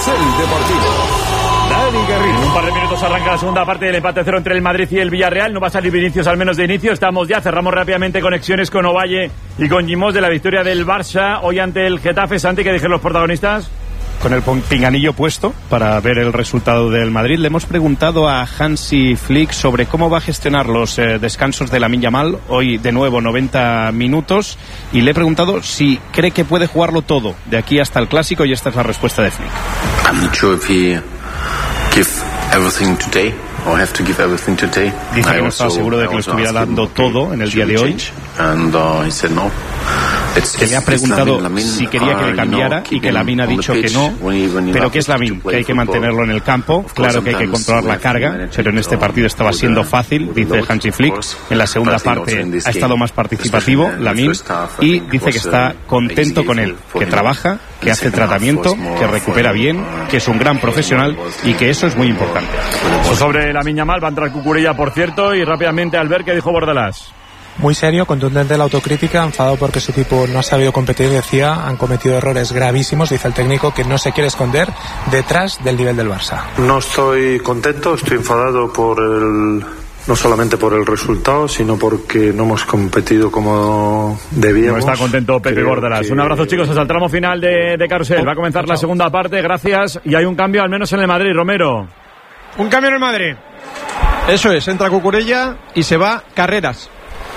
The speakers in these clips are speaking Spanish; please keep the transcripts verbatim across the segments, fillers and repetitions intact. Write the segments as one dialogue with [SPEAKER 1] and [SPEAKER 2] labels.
[SPEAKER 1] Carrusel Deportivo. Dani Garrido.
[SPEAKER 2] En un par de minutos arranca la segunda parte del empate cero entre el Madrid y el Villarreal. No va a salir Vinicius, al menos de inicio. Estamos ya, cerramos rápidamente conexiones con Ovalle y con Gimos de la victoria del Barça hoy ante el Getafe. Santi, ¿qué dijeron los protagonistas?
[SPEAKER 3] Con el pinganillo puesto para ver el resultado del Madrid, le hemos preguntado a Hansi Flick sobre cómo va a gestionar los eh, descansos de Lamine Yamal, hoy de nuevo noventa minutos, y le he preguntado si cree que puede jugarlo todo de aquí hasta el Clásico, y esta es la respuesta de Flick.
[SPEAKER 4] I'm not sure if he give everything today or have to give everything today.
[SPEAKER 3] Dice que no estaba seguro de que lo estuviera dando todo en el día de hoy.
[SPEAKER 4] And uh, he said no.
[SPEAKER 3] Que le ha preguntado si quería que le cambiara y que Lamine ha dicho que no, pero que es Lamine, que hay que mantenerlo en el campo. Claro que hay que controlar la carga, pero en este partido estaba siendo fácil, dice Hansi Flick. En la segunda parte ha estado más participativo Lamine y dice que está contento con él, que trabaja, que hace tratamiento, que recupera bien, que es un gran profesional y que eso es muy importante.
[SPEAKER 2] Pues sobre Lamine Yamal va a entrar Cucurella, por cierto, y rápidamente al ver qué dijo Bordalás.
[SPEAKER 5] Muy serio, contundente la autocrítica, enfadado porque su equipo no ha sabido competir, decía, han cometido errores gravísimos, dice el técnico, que no se quiere esconder detrás del nivel del Barça.
[SPEAKER 6] No estoy contento, estoy enfadado por el, no solamente por el resultado, sino porque no hemos competido como debíamos.
[SPEAKER 2] No está contento Pepe Bordalás. Que... Un abrazo, chicos, hasta el tramo final de, de Carrusel. Va a comenzar oh, la segunda parte, gracias, y hay un cambio al menos en el Madrid, Romero.
[SPEAKER 7] Un cambio en el Madrid. Eso es, entra Cucurella y se va Carreras.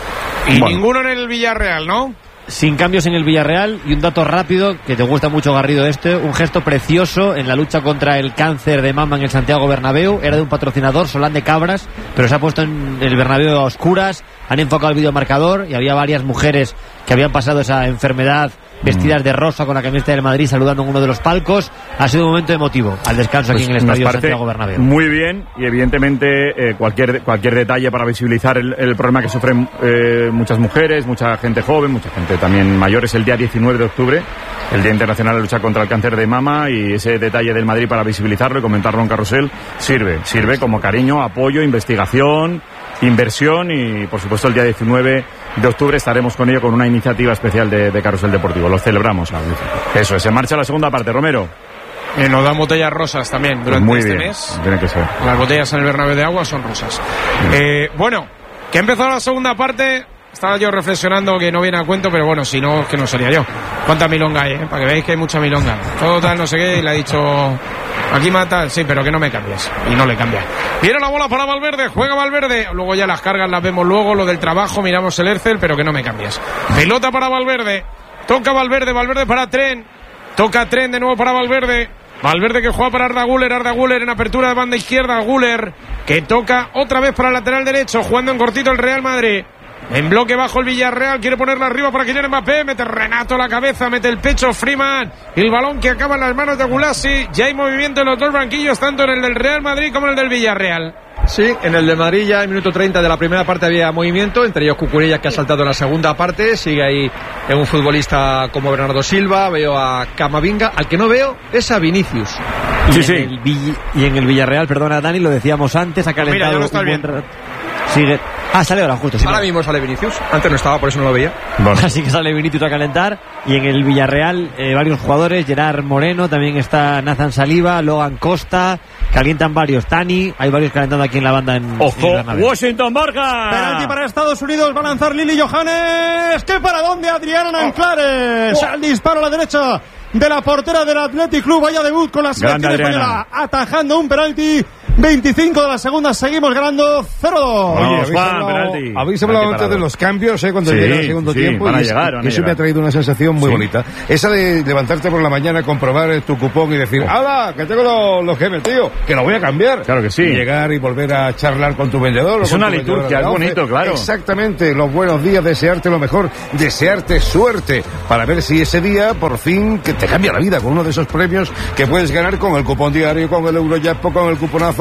[SPEAKER 7] Y bueno, ninguno en el Villarreal, ¿no?
[SPEAKER 8] Sin cambios en el Villarreal. Y un dato rápido, que te gusta mucho, Garrido, este, un gesto precioso en la lucha contra el cáncer de mama en el Santiago Bernabéu. Era de un patrocinador, Solán de Cabras, pero se ha puesto en el Bernabéu a oscuras. Han enfocado el videomarcador y había varias mujeres que habían pasado esa enfermedad vestidas de rosa con la camiseta del Madrid saludando en uno de los palcos. Ha sido un momento emotivo al descanso pues aquí en el estadio Santiago Bernabéu.
[SPEAKER 2] Muy bien, y evidentemente eh, cualquier cualquier detalle para visibilizar el, el problema que sufren eh, muchas mujeres, mucha gente joven, mucha gente también mayor. Es el día diecinueve de octubre, el Día Internacional de Lucha contra el Cáncer de Mama, y ese detalle del Madrid para visibilizarlo y comentarlo en Carrusel sirve, sirve como cariño, apoyo, investigación, inversión, y por supuesto el día diecinueve de octubre estaremos con ello con una iniciativa especial de, de Carrusel Deportivo. Lo celebramos. Eso es, se marcha la segunda parte, Romero.
[SPEAKER 7] Eh, nos dan botellas rosas también durante
[SPEAKER 2] Muy
[SPEAKER 7] este
[SPEAKER 2] bien,
[SPEAKER 7] mes.
[SPEAKER 2] Tiene que ser.
[SPEAKER 7] Las botellas en el Bernabéu de agua son rosas. Eh, bueno, que ha empezado la segunda parte. Estaba yo reflexionando que no viene a cuento, pero bueno, si no, que no sería yo. ¿Cuánta milonga hay, eh? Para que veáis que hay mucha milonga. Todo tal, no sé qué, y le ha dicho... Aquí mata, sí, pero que no me cambies. Y no le cambia. Viene la bola para Valverde, juega Valverde. Luego ya las cargas las vemos luego, lo del trabajo, miramos el Ercel, pero que no me cambies. Pelota para Valverde. Toca Valverde, Valverde para Tren. Toca Tren de nuevo para Valverde. Valverde que juega para Arda Güler, Arda Güler en apertura de banda izquierda, Güler que toca otra vez para el lateral derecho, jugando en cortito el Real Madrid. En bloque bajo el Villarreal, quiere ponerla arriba para Kylian Mbappé, mete Renato la cabeza, mete el pecho Freeman, el balón que acaba en las manos de Gulasi. Ya hay movimiento en los dos banquillos, tanto en el del Real Madrid como en el del Villarreal.
[SPEAKER 9] Sí, en el de Madrid ya en minuto treinta de la primera parte había movimiento, entre ellos Cucurella, que ha saltado en la segunda parte. Sigue ahí un futbolista como Bernardo Silva, veo a Camavinga, al que no veo es a Vinicius.
[SPEAKER 8] Sí, y, sí. En el Vill- y en el Villarreal, perdona Dani, lo decíamos antes, ha calentado.
[SPEAKER 7] Mira, ya no está
[SPEAKER 8] un
[SPEAKER 7] bien.
[SPEAKER 8] buen rato. Sigue. Ah, sale ahora justo. Sí,
[SPEAKER 9] ahora mismo sale Vinicius. Antes no estaba, por eso no lo veía.
[SPEAKER 8] Bueno. Así que sale Vinicius a calentar. Y en el Villarreal, eh, varios jugadores. Gerard Moreno, también está Nathan Saliba, Logan Costa. Calientan varios. Tani, hay varios calentando aquí en la banda en.
[SPEAKER 2] ¡Ojo!
[SPEAKER 8] En
[SPEAKER 2] Washington Borja.
[SPEAKER 7] Penalti para Estados Unidos. Va a lanzar Lili Johannes. ¿Qué para dónde? Adriana Nanclares. Oh. Al disparo a la derecha de la portera del Athletic Club. Vaya debut con la selección española. Atajando un penalti. veinticinco de la segunda, seguimos ganando cero dos.
[SPEAKER 10] Oye, habéis hablado, habéis hablado antes de los cambios, ¿eh? Cuando sí, llega el segundo sí, tiempo.
[SPEAKER 2] Van a
[SPEAKER 10] y
[SPEAKER 2] llegar, van a
[SPEAKER 10] eso
[SPEAKER 2] llegar.
[SPEAKER 10] me ha traído una sensación muy
[SPEAKER 2] sí.
[SPEAKER 10] bonita. Esa de levantarte por la mañana, comprobar tu cupón y decir, ¡hala! Que tengo los, los gemes, tío, que lo voy a cambiar.
[SPEAKER 2] Claro que sí.
[SPEAKER 10] Y llegar y volver a charlar con tu vendedor.
[SPEAKER 2] Es
[SPEAKER 10] con
[SPEAKER 2] una
[SPEAKER 10] tu
[SPEAKER 2] liturgia, es bonito, claro.
[SPEAKER 10] Exactamente, los buenos días, desearte lo mejor, desearte suerte, para ver si ese día, por fin, que te cambia la vida con uno de esos premios que puedes ganar con el cupón diario, con el Eurojackpot, con el cuponazo,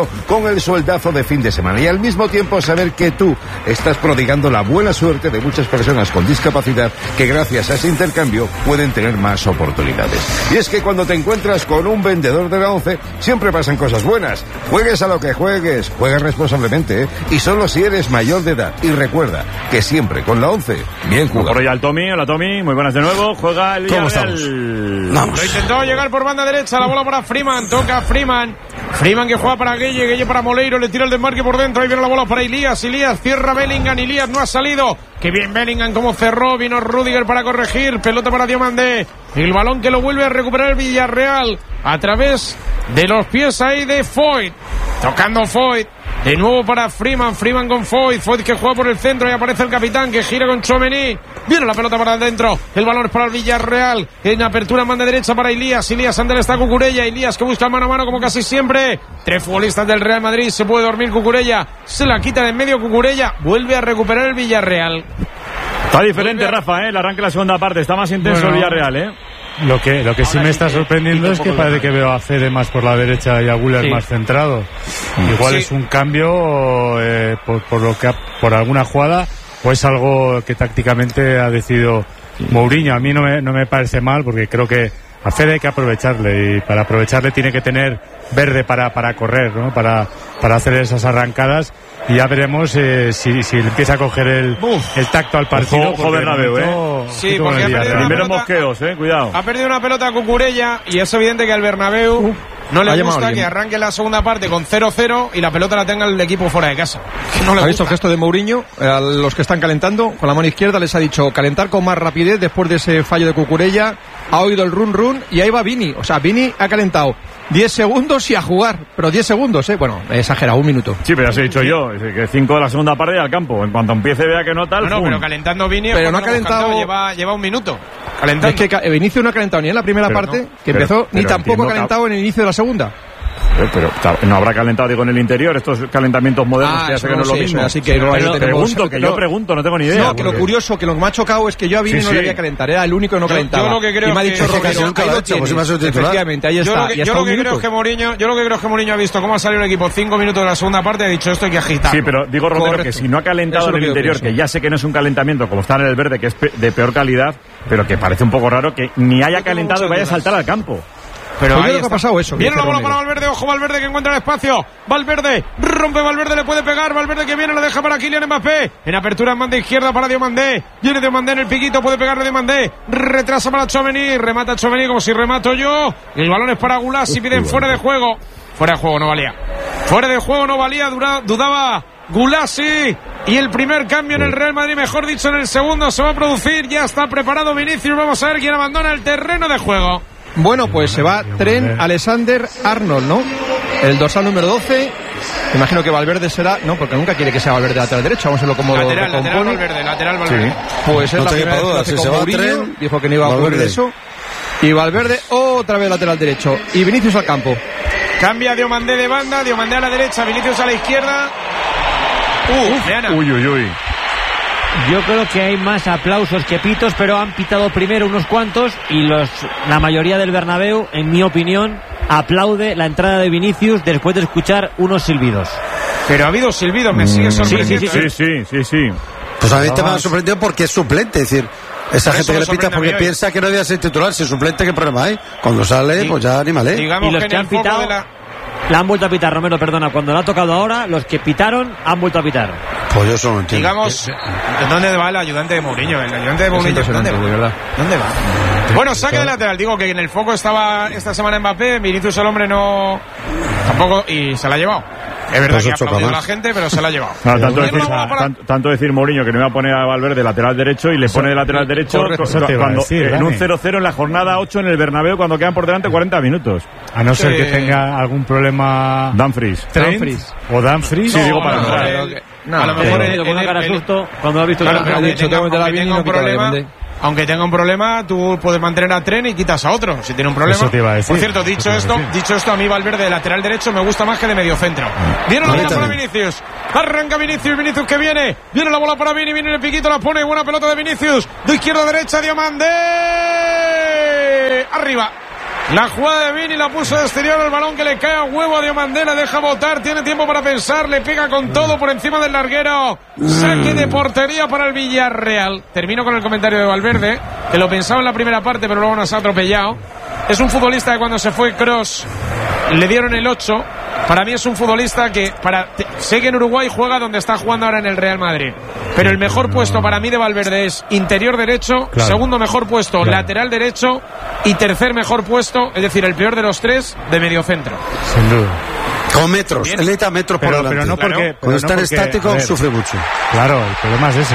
[SPEAKER 10] con el sueldazo de fin de semana y al mismo tiempo saber que tú estás prodigando la buena suerte de muchas personas con discapacidad que gracias a ese intercambio pueden tener más oportunidades. Y es que cuando te encuentras con un vendedor de la ONCE siempre pasan cosas buenas. Juegues a lo que juegues, juegues responsablemente, ¿eh? Y solo si eres mayor de edad. Y recuerda que siempre con la ONCE, bien jugado.
[SPEAKER 2] Por allá el Tommy, hola Tommy, muy buenas de nuevo, juega el Villarreal.
[SPEAKER 7] Lo intentó llegar por banda derecha, la bola para Freeman, toca Freeman. Freeman que juega para Gueye, Gueye para Moleiro, le tira el desmarque por dentro, ahí viene la bola para Ilías, Ilías cierra Bellingham, Ilías no ha salido. Que bien Bellingham como cerró, vino Rüdiger para corregir, pelota para Diomandé. El balón que lo vuelve a recuperar el Villarreal a través de los pies ahí de Foyt. Tocando Foyt. De nuevo para Freeman, Freeman con Foyt, Foyt que juega por el centro y aparece el capitán que gira con Tchouaméni. Viene la pelota para adentro, el balón es para el Villarreal. En apertura manda derecha para Ilías, Ilías ante está Cucurella, Ilías que busca mano a mano como casi siempre. Tres futbolistas del Real Madrid, se puede dormir Cucurella, se la quita de en medio Cucurella, vuelve a recuperar el Villarreal.
[SPEAKER 2] Está diferente Rafa, ¿eh? El arranque de la segunda parte, está más intenso bueno, el Villarreal, ¿eh?
[SPEAKER 11] Lo que, lo que sí me está sorprendiendo es que parece que veo a Fede más por la derecha y a Güler sí. más centrado. Igual sí. es un cambio eh, por, por lo que ha, por alguna jugada o es algo que tácticamente ha decidido Mourinho. A mí no me, no me parece mal porque creo que a Fede hay que aprovecharle y para aprovecharle tiene que tener verde para, para correr, ¿no? Para, para hacer esas arrancadas y ya veremos eh, si, si empieza a coger el, el tacto al partido.
[SPEAKER 2] Ojo Bernabéu, ¿eh?
[SPEAKER 7] Sí, porque ha perdido
[SPEAKER 2] primero mosqueos, eh, cuidado.
[SPEAKER 7] Ha perdido una pelota a Cucurella y es evidente que al Bernabéu uh, no le gusta que arranque la segunda parte con cero cero y la pelota la tenga el equipo fuera de casa.
[SPEAKER 9] No le ¿Ha visto el gesto de Mourinho? A los que están calentando, con la mano izquierda les ha dicho calentar con más rapidez después de ese fallo de Cucurella. Ha oído el run run y ahí va Vini. O sea, Vini ha calentado diez segundos y a jugar, pero diez segundos, ¿eh? Bueno, he exagerado, un minuto.
[SPEAKER 2] Sí, pero ya os he dicho yo, que cinco de la segunda parte al campo. En cuanto empiece vea que no tal.
[SPEAKER 7] No, no, pero calentando Vini.
[SPEAKER 9] Pero no ha calentado.
[SPEAKER 7] Lleva, lleva un minuto. Calentando.
[SPEAKER 9] Es que Vinicius no ha calentado ni en la primera pero parte, no, que pero, empezó, pero, ni tampoco ha calentado en el inicio de la segunda.
[SPEAKER 2] Pero, pero no habrá calentado, digo, en el interior, estos calentamientos modernos
[SPEAKER 9] ah,
[SPEAKER 2] que ya sé que no es
[SPEAKER 9] sí,
[SPEAKER 2] lo mismo.
[SPEAKER 9] Así que
[SPEAKER 2] pero,
[SPEAKER 9] pero,
[SPEAKER 2] pregunto, que yo pregunto, no tengo ni idea.
[SPEAKER 9] No, que lo curioso, que lo que me ha chocado es que yo a Vini sí, no sí. le había calentar, era el único que no
[SPEAKER 7] yo,
[SPEAKER 9] calentaba.
[SPEAKER 7] Yo lo que creo
[SPEAKER 9] y me ha dicho
[SPEAKER 7] que
[SPEAKER 9] Roberto, ahí lo tienes. Pues efectivamente, ahí está.
[SPEAKER 7] Yo lo que, yo lo que creo es que Mourinho, yo lo que creo es que Mourinho ha visto cómo ha salido el equipo cinco minutos de la segunda parte y ha dicho esto hay que agitar.
[SPEAKER 2] Sí, pero digo Romero Correcto. que si no ha calentado en el interior, que ya sé que no es un calentamiento como está en el verde, que es de peor calidad, pero que parece un poco raro que ni haya calentado y vaya a saltar al campo.
[SPEAKER 9] Pero ahí lo que ha pasado eso.
[SPEAKER 7] Viene la bola para Valverde, ojo Valverde que encuentra el espacio. Valverde, rompe Valverde, le puede pegar. Valverde que viene, lo deja para Kylian Mbappé. En apertura en banda izquierda para Diomandé. Viene Diomandé en el piquito, puede pegarle Diomandé. Retrasa para Tchouaméni, remata Tchouaméni como si remato yo. El balón es para Gulasi, piden fuera de juego. Fuera de juego no valía. Fuera de juego no valía, dura, dudaba Gulasi. Y el primer cambio en el Real Madrid, mejor dicho en el segundo, se va a producir. Ya está preparado Vinicius, vamos a ver quién abandona el terreno de juego.
[SPEAKER 9] Bueno, pues se va Trent Alexander-Arnold, ¿no? El dorsal número doce. Imagino que Valverde será... No, porque nunca quiere que sea Valverde lateral derecho. Vamos a verlo como
[SPEAKER 7] lateral,
[SPEAKER 9] lo
[SPEAKER 7] lateral Valverde, lateral Valverde.
[SPEAKER 9] Sí. Pues es
[SPEAKER 10] no
[SPEAKER 9] la primera vez que lo hace con Mourinho. Dijo que no iba a ocurrir eso. Y Valverde otra vez lateral derecho. Y Vinicius al campo.
[SPEAKER 7] Cambia Diomandé de banda, Diomandé a la derecha, Vinicius a la izquierda.
[SPEAKER 2] Uh, uy, uy, uy.
[SPEAKER 8] Yo creo que hay más aplausos que pitos, pero han pitado primero unos cuantos y los la mayoría del Bernabéu, en mi opinión, aplaude la entrada de Vinicius después de escuchar unos silbidos.
[SPEAKER 7] Pero ha habido silbidos, me sigue sorprendiendo.
[SPEAKER 2] Sí, sí, sí, sí, sí.
[SPEAKER 12] Pues a mí te me ha sorprendido porque es suplente, es decir, esa gente que le pita porque piensa que no debía ser titular, si es suplente, ¿qué problema hay? Cuando sale, pues ya anímale.
[SPEAKER 8] Y los que han pitado... La han vuelto a pitar, Romero, perdona. Cuando lo ha tocado ahora, los que pitaron han vuelto a pitar.
[SPEAKER 12] Pues yo eso no entiendo.
[SPEAKER 7] Digamos, ¿dónde va el ayudante de Mourinho? El ayudante de Mourinho, ¿dónde va? ¿Verdad? ¿Dónde va? Bueno, saque de lateral. Digo que en el foco estaba esta semana Mbappé. Vinicius el hombre no... Tampoco... Y se la ha llevado. Es verdad pues que ha aplaudido a la gente, pero se la ha llevado.
[SPEAKER 2] No, tanto, decir, tanto, tanto decir Mourinho que no iba a poner a Valverde lateral derecho y le pone de lateral derecho cuando, decir, en un cero cero en la jornada ocho en el Bernabéu cuando quedan por delante cuarenta minutos.
[SPEAKER 11] A no ser eh, que tenga algún problema...
[SPEAKER 2] Dumfries.
[SPEAKER 11] Dumfries. O Dumfries.
[SPEAKER 2] Sí, digo para
[SPEAKER 7] no,
[SPEAKER 2] entrar.
[SPEAKER 7] el, no, a lo mejor el, el,
[SPEAKER 8] cara
[SPEAKER 7] el,
[SPEAKER 8] susto cuando ha visto
[SPEAKER 7] claro,
[SPEAKER 8] que
[SPEAKER 7] ha dicho tengo, tenga, tenga un problema. Aunque tenga un problema, tú puedes mantener a Trent y quitas a otro. Si tiene un problema.
[SPEAKER 11] Eso te iba a decir.
[SPEAKER 7] Por cierto, dicho esto, dicho esto, a mí Valverde de lateral derecho me gusta más que de mediocentro. Viene la bola para Vinicius. Arranca Vinicius, Vinicius que viene. Viene la bola para Vini, viene el piquito, la pone. Buena pelota de Vinicius. De izquierda a derecha, Diomandé. Arriba. La jugada de Vini la puso de exterior, el balón que le cae a huevo a Diomandé, le deja botar, tiene tiempo para pensar, le pega con todo por encima del larguero. Saque de portería para el Villarreal. Termino con el comentario de Valverde, que lo pensaba en la primera parte, pero luego nos ha atropellado. Es un futbolista que cuando se fue Kroos le dieron el ocho. Para mí es un futbolista que, para sé que en Uruguay juega donde está jugando ahora en el Real Madrid, pero el mejor puesto para mí de Valverde es interior derecho, claro. Segundo mejor puesto, claro. Lateral derecho, y tercer mejor puesto, es decir, el peor de los tres, de mediocentro.
[SPEAKER 11] Sin duda.
[SPEAKER 12] Con metros, él necesita metros por delante.
[SPEAKER 11] Pero no porque,
[SPEAKER 12] claro. Cuando está
[SPEAKER 11] no
[SPEAKER 12] estático ver, sufre mucho.
[SPEAKER 11] Claro, el problema es ese.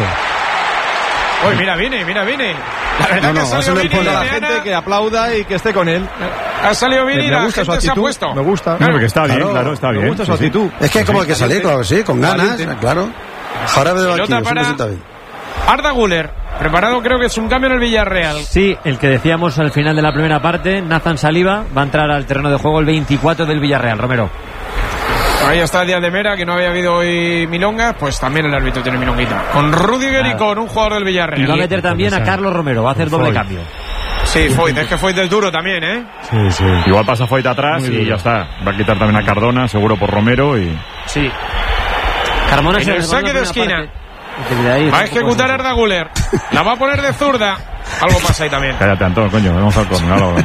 [SPEAKER 7] Uy, mira, viene, mira, viene. La verdad
[SPEAKER 9] no,
[SPEAKER 7] que
[SPEAKER 9] no,
[SPEAKER 7] ha salido Vini,
[SPEAKER 9] a la gente que aplauda y que esté con él.
[SPEAKER 7] Ha salido Vini,
[SPEAKER 9] me gusta
[SPEAKER 7] la
[SPEAKER 9] su
[SPEAKER 7] gente
[SPEAKER 9] actitud,
[SPEAKER 7] se ha puesto.
[SPEAKER 9] Me gusta.
[SPEAKER 2] No, porque está bien, claro, claro está
[SPEAKER 9] me
[SPEAKER 2] bien.
[SPEAKER 9] Me gusta su
[SPEAKER 2] sí,
[SPEAKER 9] actitud.
[SPEAKER 12] Sí. Es que como hay que salir, claro que sí, con ganas,
[SPEAKER 9] Valiente.
[SPEAKER 12] claro. Jarabe de banquillo,
[SPEAKER 7] para
[SPEAKER 12] se sienta bien.
[SPEAKER 7] Arda Güler, preparado, creo que es un cambio en el Villarreal.
[SPEAKER 8] Sí, el que decíamos al final de la primera parte, Nathan Saliba va a entrar al terreno de juego el veinticuatro del Villarreal, Romero.
[SPEAKER 7] Ahí está Díaz de Mera, que no había habido hoy milongas, pues también el árbitro tiene milonguita. Con Rudiger y con un jugador del Villarreal.
[SPEAKER 8] Y va a meter también a Carlos Romero, va a hacer doble cambio.
[SPEAKER 7] Sí, Foyt, es que Foyt es duro también, ¿eh?
[SPEAKER 2] Sí, sí. Igual pasa Foyt atrás Muy y duro. Ya está. Va a quitar también a Cardona, seguro por Romero y...
[SPEAKER 8] Sí. Carmona
[SPEAKER 7] en el saque de esquina. Va a ejecutar a Arda Güler. La va a poner de zurda. Algo pasa ahí también.
[SPEAKER 2] Cállate, Antón, coño, vamos al córner. No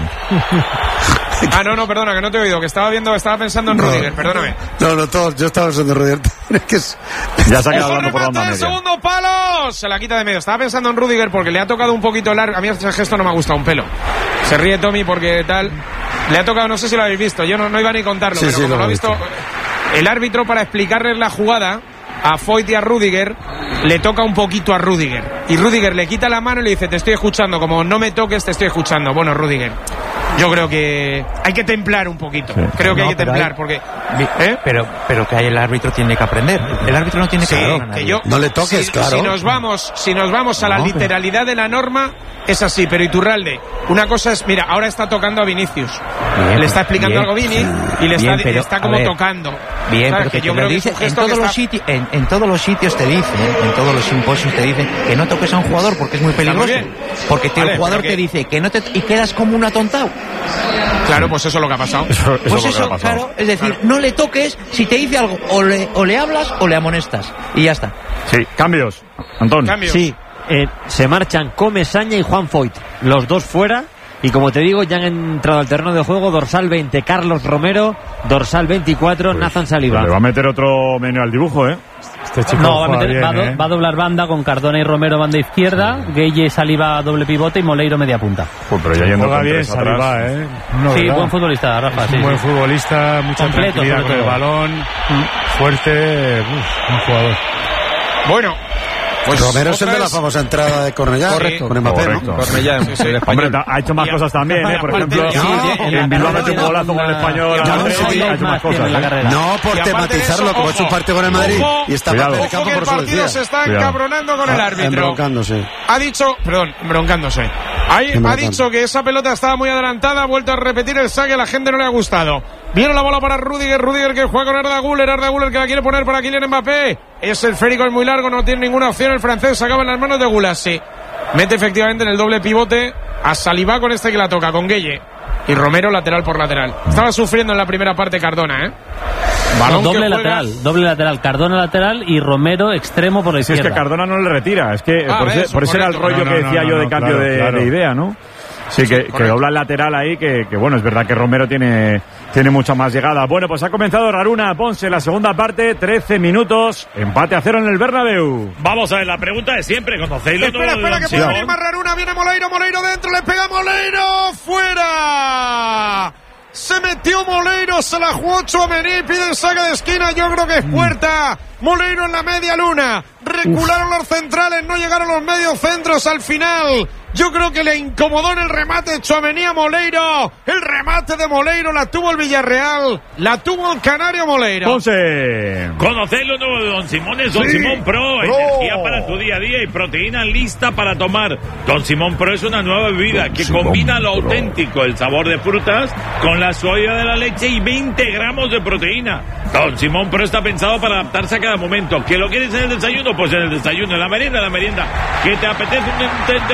[SPEAKER 7] Ah, no, no, perdona, que no te he oído, que estaba viendo, estaba pensando en
[SPEAKER 12] no,
[SPEAKER 7] Rudiger, perdóname.
[SPEAKER 12] No, no, todo, yo estaba pensando en Rudiger. Es que es...
[SPEAKER 2] Ya se ha quedado hablando por la onda media.
[SPEAKER 7] Segundo palo, se la quita de medio. Estaba pensando en Rudiger porque le ha tocado un poquito largo. A mí ese gesto no me ha gustado un pelo. Se ríe Tommy porque tal. Le ha tocado, no sé si lo habéis visto, yo no, no iba ni a contarlo, sí, pero sí, como lo, lo ha visto, visto el árbitro, para explicarles la jugada a Foyt y a Rudiger, le toca un poquito a Rudiger. Y Rudiger le quita la mano y le dice, te estoy escuchando, como no me toques, te estoy escuchando. Bueno, Rudiger, yo creo que hay que templar un poquito. Sí. Creo que no, hay que templar, hay... porque...
[SPEAKER 13] ¿Eh? Pero, pero que el árbitro tiene que aprender. El árbitro no tiene que...
[SPEAKER 7] Sí, que yo,
[SPEAKER 12] no le toques,
[SPEAKER 7] si,
[SPEAKER 12] claro.
[SPEAKER 7] Si nos vamos, si nos vamos a la no, literalidad pero... de la norma, es así. Pero Iturralde, una cosa es... Mira, ahora está tocando a Vinicius. Bien, le está explicando bien, algo Vini y le está, bien, pero, está como ver, tocando.
[SPEAKER 13] Bien, pero que yo creo dice, que en todos los está... sitios, en, en todos los sitios te dicen, en todos los simposios te dicen que no toques a un jugador porque es muy peligroso. Porque te, vale, el jugador te dice que no te y quedas como un atontado.
[SPEAKER 7] Claro, pues eso es lo que ha pasado.
[SPEAKER 13] Eso, eso pues
[SPEAKER 7] es
[SPEAKER 13] eso, claro, es decir, claro. No le toques, si te dice algo, o le, o le hablas o le amonestas. Y ya está.
[SPEAKER 2] Sí, cambios. Antón.
[SPEAKER 7] Cambios.
[SPEAKER 8] Sí, eh, se marchan Comesaña y Juan Foyt, los dos fuera. Y como te digo, ya han entrado al terreno de juego dorsal veinte Carlos Romero, dorsal veinticuatro pues, Nathan Saliba.
[SPEAKER 2] Pues le va a meter otro menú al dibujo, ¿eh?
[SPEAKER 14] Este chico no, va a, meter, bien, va, a do, ¿eh? va a doblar banda con Cardona y Romero banda izquierda, sí. Gueye, Saliba doble pivote y Moleiro media punta.
[SPEAKER 2] Pues pero ya yendo
[SPEAKER 11] juega bien Saliba, ¿eh?
[SPEAKER 14] No, sí, ¿verdad? Buen futbolista, Rafa.
[SPEAKER 11] Es
[SPEAKER 14] sí,
[SPEAKER 11] un buen
[SPEAKER 14] sí.
[SPEAKER 11] futbolista, mucha
[SPEAKER 14] completo,
[SPEAKER 11] tranquilidad con el balón, mm. fuerte, uf, un jugador.
[SPEAKER 7] Bueno.
[SPEAKER 12] Pues Romero es el de la famosa entrada de Cornellá.
[SPEAKER 7] Correcto.
[SPEAKER 12] Con Mbappé,
[SPEAKER 2] correcto.
[SPEAKER 12] ¿no?
[SPEAKER 9] Cornellá, sí, sí.
[SPEAKER 2] Hombre, ha hecho más ya. cosas también, ¿eh? Por ejemplo, en Bilbao metió un golazo con el Español. Ha hecho más cosas.
[SPEAKER 12] No por tematizarlo, como ha hecho un partido con el Madrid y está parte del campo por
[SPEAKER 7] su el partido se está encabronando con el árbitro.
[SPEAKER 12] Embroncándose.
[SPEAKER 7] Ha dicho, perdón, embroncándose. Ha dicho que esa pelota estaba muy adelantada, ha vuelto a repetir el saque, a la gente no le ha gustado. Viene la bola para Rudiger, Rudiger que juega con Arda Güler, Arda Güler que la quiere poner para Kylian Mbappé. Es el esférico, es muy largo, no tiene ninguna opción el francés, se acaba en las manos de Gulassi. Mete efectivamente en el doble pivote a Saliba con este que la toca, con Gueye. Y Romero lateral por lateral. Estaba sufriendo en la primera parte Cardona, ¿eh?
[SPEAKER 14] Balón no, doble lateral, doble lateral. Cardona lateral y Romero extremo por la izquierda.
[SPEAKER 2] Si es que Cardona no le retira, es que
[SPEAKER 7] ah,
[SPEAKER 2] por,
[SPEAKER 7] eso,
[SPEAKER 2] ese, por ese era el rollo no, no, que decía no, no, yo de cambio claro, de, claro. de idea, ¿no? Sí, que, que dobla el lateral ahí, que, que bueno, es verdad que Romero tiene, tiene mucha más llegada. Bueno, pues ha comenzado Raruna Ponce la segunda parte, trece minutos, empate a cero en el Bernabéu.
[SPEAKER 15] Vamos a ver, la pregunta de siempre, conocéis
[SPEAKER 7] Espera, no, espera, que puede venir más Raruna, viene Moleiro, Moleiro dentro, le pega Moleiro, fuera. Se metió Moleiro, se la jugó Tchouaméni, pide el saque de esquina, yo creo que es puerta. Moleiro en la media luna, recularon Uf. los centrales, no llegaron los medios centros al final. Yo creo que le incomodó en el remate Tchouaméni a Moleiro. El remate de Moleiro la tuvo el Villarreal, la tuvo el Canario Moleiro.
[SPEAKER 2] Ponce.
[SPEAKER 15] Conocéis lo nuevo de Don Simón, es Don sí. Simón Pro. Pro. Energía para tu día a día y proteína lista para tomar. Don Simón Pro es una nueva bebida Don que Simón combina lo Pro. auténtico, el sabor de frutas, con la suavidad de la leche y veinte gramos de proteína. Don Simón Pro está pensado para adaptarse a cada momento. ¿Que lo quieres en el desayuno? Pues en el desayuno. En la merienda, en la merienda. ¿Que te apetece un tente en pie? Pues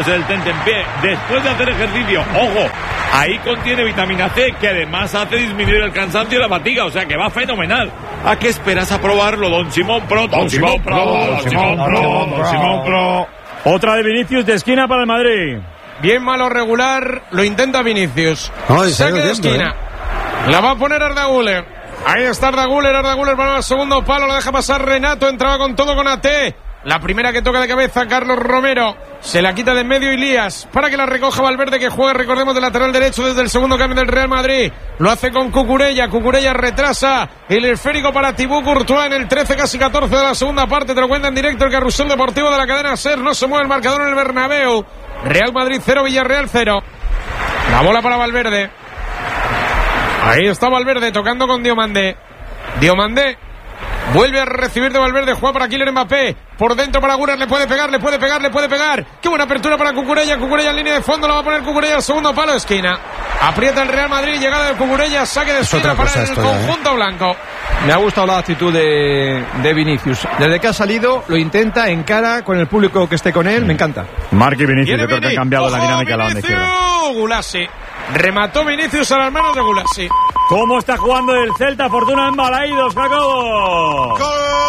[SPEAKER 15] decimos el tentempié, después de hacer ejercicio, ojo, ahí contiene vitamina C, que además hace disminuir el cansancio y la fatiga, o sea que va fenomenal. ¿A qué esperas a probarlo, Don Simón Pro? Don Simón Pro, Don Simón Pro, Don Simón Pro.
[SPEAKER 2] Otra de Vinicius de esquina para el Madrid.
[SPEAKER 7] Bien malo regular, lo intenta Vinicius.
[SPEAKER 12] Ay,
[SPEAKER 7] saque de esquina. ¿eh? La va a poner Arda Güler. Ahí está Arda Güler, Arda Güler para el segundo palo, lo deja pasar Renato, entraba con todo con A T. La primera que toca de cabeza Carlos Romero, se la quita de en medio Ilías para que la recoja Valverde, que juega, recordemos, de lateral derecho desde el segundo cambio del Real Madrid. Lo hace con Cucurella, Cucurella retrasa el esférico para Thibaut Courtois en el trece, casi catorce de la segunda parte. Te lo cuenta en directo el Carrusel Deportivo de la cadena SER. No se mueve el marcador en el Bernabéu. Real Madrid cero, Villarreal cero. La bola para Valverde. Ahí está Valverde tocando con Diomandé. Diomandé vuelve a recibir de Valverde, juega para Kylian Mbappé, por dentro para Güler, le puede pegar, le puede pegar, le puede pegar. Qué buena apertura para Cucurella, Cucurella en línea de fondo, la va a poner Cucurella al segundo palo, esquina. Aprieta el Real Madrid, llegada de Cucurella, saque de esquina para el conjunto
[SPEAKER 9] ¿eh?
[SPEAKER 7] blanco.
[SPEAKER 9] Me ha gustado la actitud de, de Vinicius. Desde que ha salido, lo intenta, encara con el público que esté con él, me encanta.
[SPEAKER 2] Marc y Vinicius, yo creo que han cambiado la dinámica de la banda izquierda.
[SPEAKER 7] Gulasi. Remató Vinicius a las manos de Gulasi.
[SPEAKER 2] ¿Cómo está jugando el Celta? Fortuna en Balaídos, Jacobo.
[SPEAKER 16] Gol,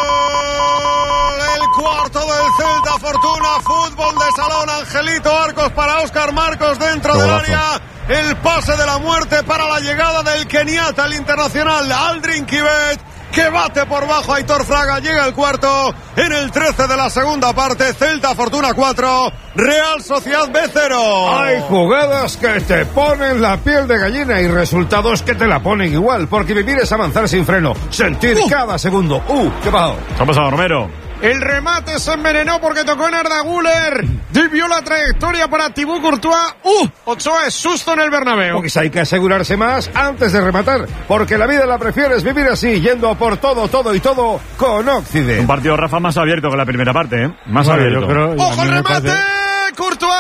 [SPEAKER 16] el cuarto del Celta, Fortuna, fútbol de salón, Angelito Arcos para Óscar Marcos dentro del área. El pase de la muerte para la llegada del keniata, el internacional Aldrin Kibet, que bate por bajo a Aitor Fraga. Llega el cuarto en el trece de la segunda parte. Celta Fortuna cuatro, Real Sociedad B cero.
[SPEAKER 10] Hay jugadas que te ponen la piel de gallina y resultados que te la ponen igual, porque vivir es avanzar sin freno, sentir uh. cada segundo. ¡Uh! ¿Qué pasó?
[SPEAKER 2] ¿Qué ha pasado, Romero?
[SPEAKER 7] El remate se envenenó porque tocó en Arda Güler. Desvió la trayectoria para Thibaut Courtois. ¡Uh! Ochoa es susto en el Bernabéu.
[SPEAKER 10] Pues hay que asegurarse más antes de rematar, porque la vida la prefieres vivir así, yendo por todo, todo y todo con Occident.
[SPEAKER 2] Un partido, Rafa, más abierto que la primera parte, ¿eh? Más
[SPEAKER 11] bueno,
[SPEAKER 2] abierto.
[SPEAKER 11] Yo creo,
[SPEAKER 7] ¡ojo el remate! Parece... ¡Courtois!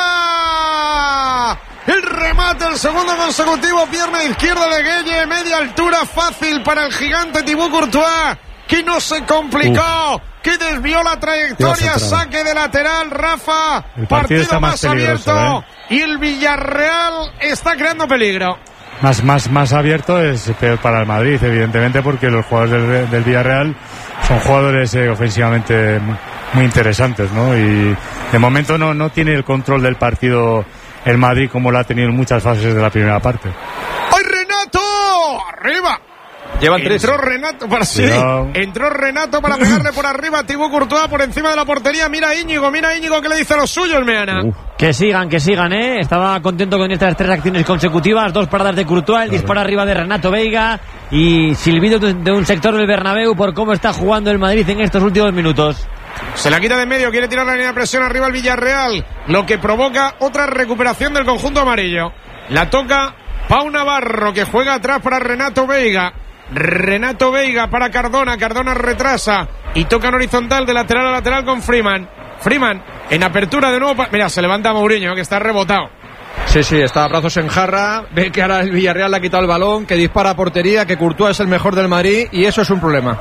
[SPEAKER 7] El remate, el segundo consecutivo, pierna izquierda de Gueye, media altura, fácil para el gigante Thibaut Courtois, que no se complicó. Uf. Que desvió la trayectoria, saque de lateral, Rafa.
[SPEAKER 11] El partido,
[SPEAKER 7] partido
[SPEAKER 11] está más, más abierto. ¿eh?
[SPEAKER 7] Y el Villarreal está creando peligro.
[SPEAKER 11] Más, más, más abierto es peor para el Madrid, evidentemente, porque los jugadores del, del Villarreal son jugadores eh, ofensivamente muy, muy interesantes, ¿no? Y de momento no, no tiene el control del partido el Madrid como lo ha tenido en muchas fases de la primera parte.
[SPEAKER 7] ¡Ay, Renato! ¡Arriba!
[SPEAKER 9] Llevan tres.
[SPEAKER 7] Entró Renato para sí.
[SPEAKER 11] Cuidado.
[SPEAKER 7] Entró Renato para pegarle por arriba a Thibaut Courtois por encima de la portería. Mira a Íñigo, mira a Íñigo que le dice a los suyos, Meana. Uh.
[SPEAKER 8] Que sigan, que sigan, ¿eh? Estaba contento con estas tres acciones consecutivas. Dos paradas de Courtois, el claro. disparo arriba de Renato Veiga y silbido de un sector del Bernabéu por cómo está jugando el Madrid en estos últimos minutos.
[SPEAKER 7] Se la quita de medio, quiere tirar la línea de presión arriba al Villarreal, lo que provoca otra recuperación del conjunto amarillo. La toca Pau Navarro, que juega atrás para Renato Veiga. Renato Veiga para Cardona, Cardona retrasa y toca en horizontal de lateral a lateral con Freeman. Freeman en apertura de nuevo. Pa- Mira, se levanta Mourinho, que está rebotado.
[SPEAKER 9] Sí, sí, está a brazos en jarra. Ve que ahora el Villarreal le ha quitado el balón, que dispara a portería, que Courtois es el mejor del Madrid y eso es un problema.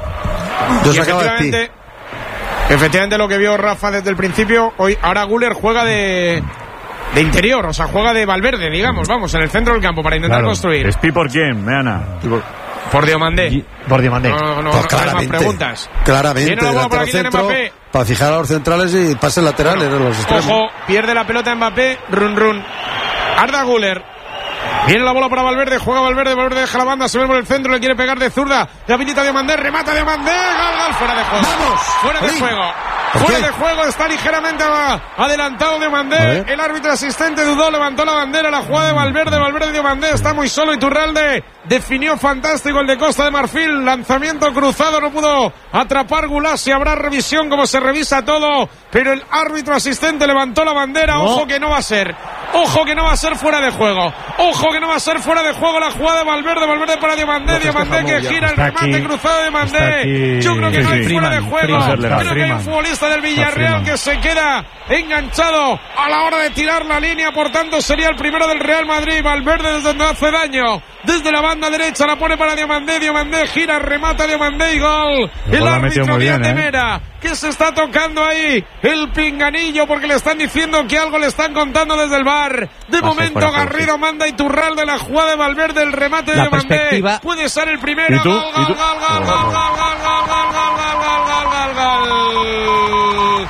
[SPEAKER 7] Y efectivamente, efectivamente lo que vio Rafa desde el principio, hoy ahora Güler juega de de interior, o sea, juega de Valverde, digamos, vamos, en el centro del campo para intentar
[SPEAKER 2] claro.
[SPEAKER 7] construir.
[SPEAKER 2] ¿Espi por quién, Meana?
[SPEAKER 7] Por Diomandé.
[SPEAKER 8] Por Diomandé.
[SPEAKER 7] No, no, no,
[SPEAKER 12] pues
[SPEAKER 7] no
[SPEAKER 12] claramente,
[SPEAKER 7] hay más preguntas.
[SPEAKER 12] Claramente,
[SPEAKER 7] delantero
[SPEAKER 12] centro, para fijar a los centrales y pases laterales bueno, los extremos.
[SPEAKER 7] Ojo, pierde la pelota Mbappé, run run. Arda Güler. Viene la bola para Valverde, juega Valverde, Valverde deja la banda, se ve por el centro, le quiere pegar de zurda, le habilita Diomandé, remata Diomandé, gol, gol, fuera de juego.
[SPEAKER 12] ¡Vamos!
[SPEAKER 7] Fuera de juego. Fuera de juego, está ligeramente adelantado Diomandé. El árbitro asistente dudó, levantó la bandera, la jugada de Valverde, Valverde Diomandé, está muy solo. Iturralde definió fantástico el de Costa de Marfil, lanzamiento cruzado, no pudo atrapar Gulasi, habrá revisión como se revisa todo, pero el árbitro asistente levantó la bandera, no. Ojo que no va a ser, ojo que no va a ser fuera de juego, ojo que no va a ser fuera de juego la jugada de Valverde, Valverde para Diomandé, Diomandé que gira el remate cruzado de Diomandé. Yo creo que no hay fuera de juego, creo que hay un futbolista del Villarreal que se queda enganchado a la hora de tirar la línea, por tanto sería el primero del Real Madrid. Valverde desde donde hace daño, desde la banda derecha, la pone para Diomandé, Diomandé gira, remata Diomandé y gol. El, el árbitro Díaz de Mera, que se está tocando ahí el pinganillo porque le están diciendo que algo le están contando desde el V A R. De Pase momento Garrido manda Iturralde de la jugada de Valverde, el remate de Diomandé. Puede ser el primero. Gol, gol, gol, gol, gol, gol, gol, gol, gol, gol, gol, gol, gol.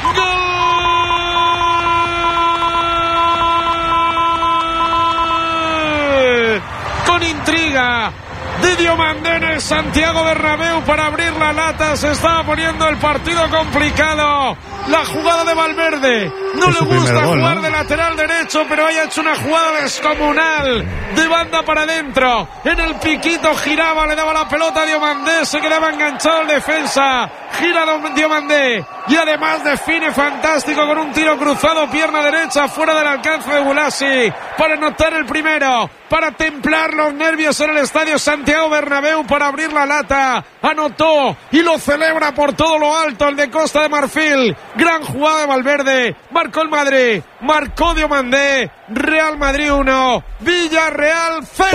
[SPEAKER 7] Con intriga de Diomandé en el Santiago Bernabéu para abrir la lata. Se estaba poniendo el partido complicado. La jugada de Valverde. No le gusta gol, jugar ¿no? de lateral derecho, pero haya hecho una jugada descomunal. De banda para adentro. En el piquito giraba, le daba la pelota a Diomandé. Se quedaba enganchado el defensa. Gira Diomandé. Y además define fantástico con un tiro cruzado, pierna derecha, fuera del alcance de Bulasi. Para anotar el primero. Para templar los nervios en el estadio Santiago Bernabéu, para abrir la lata. Anotó y lo celebra por todo lo alto el de Costa de Marfil. Gran jugada de Valverde. Marcó el Madrid. Marcó Diomandé. Real Madrid uno, Villarreal cero.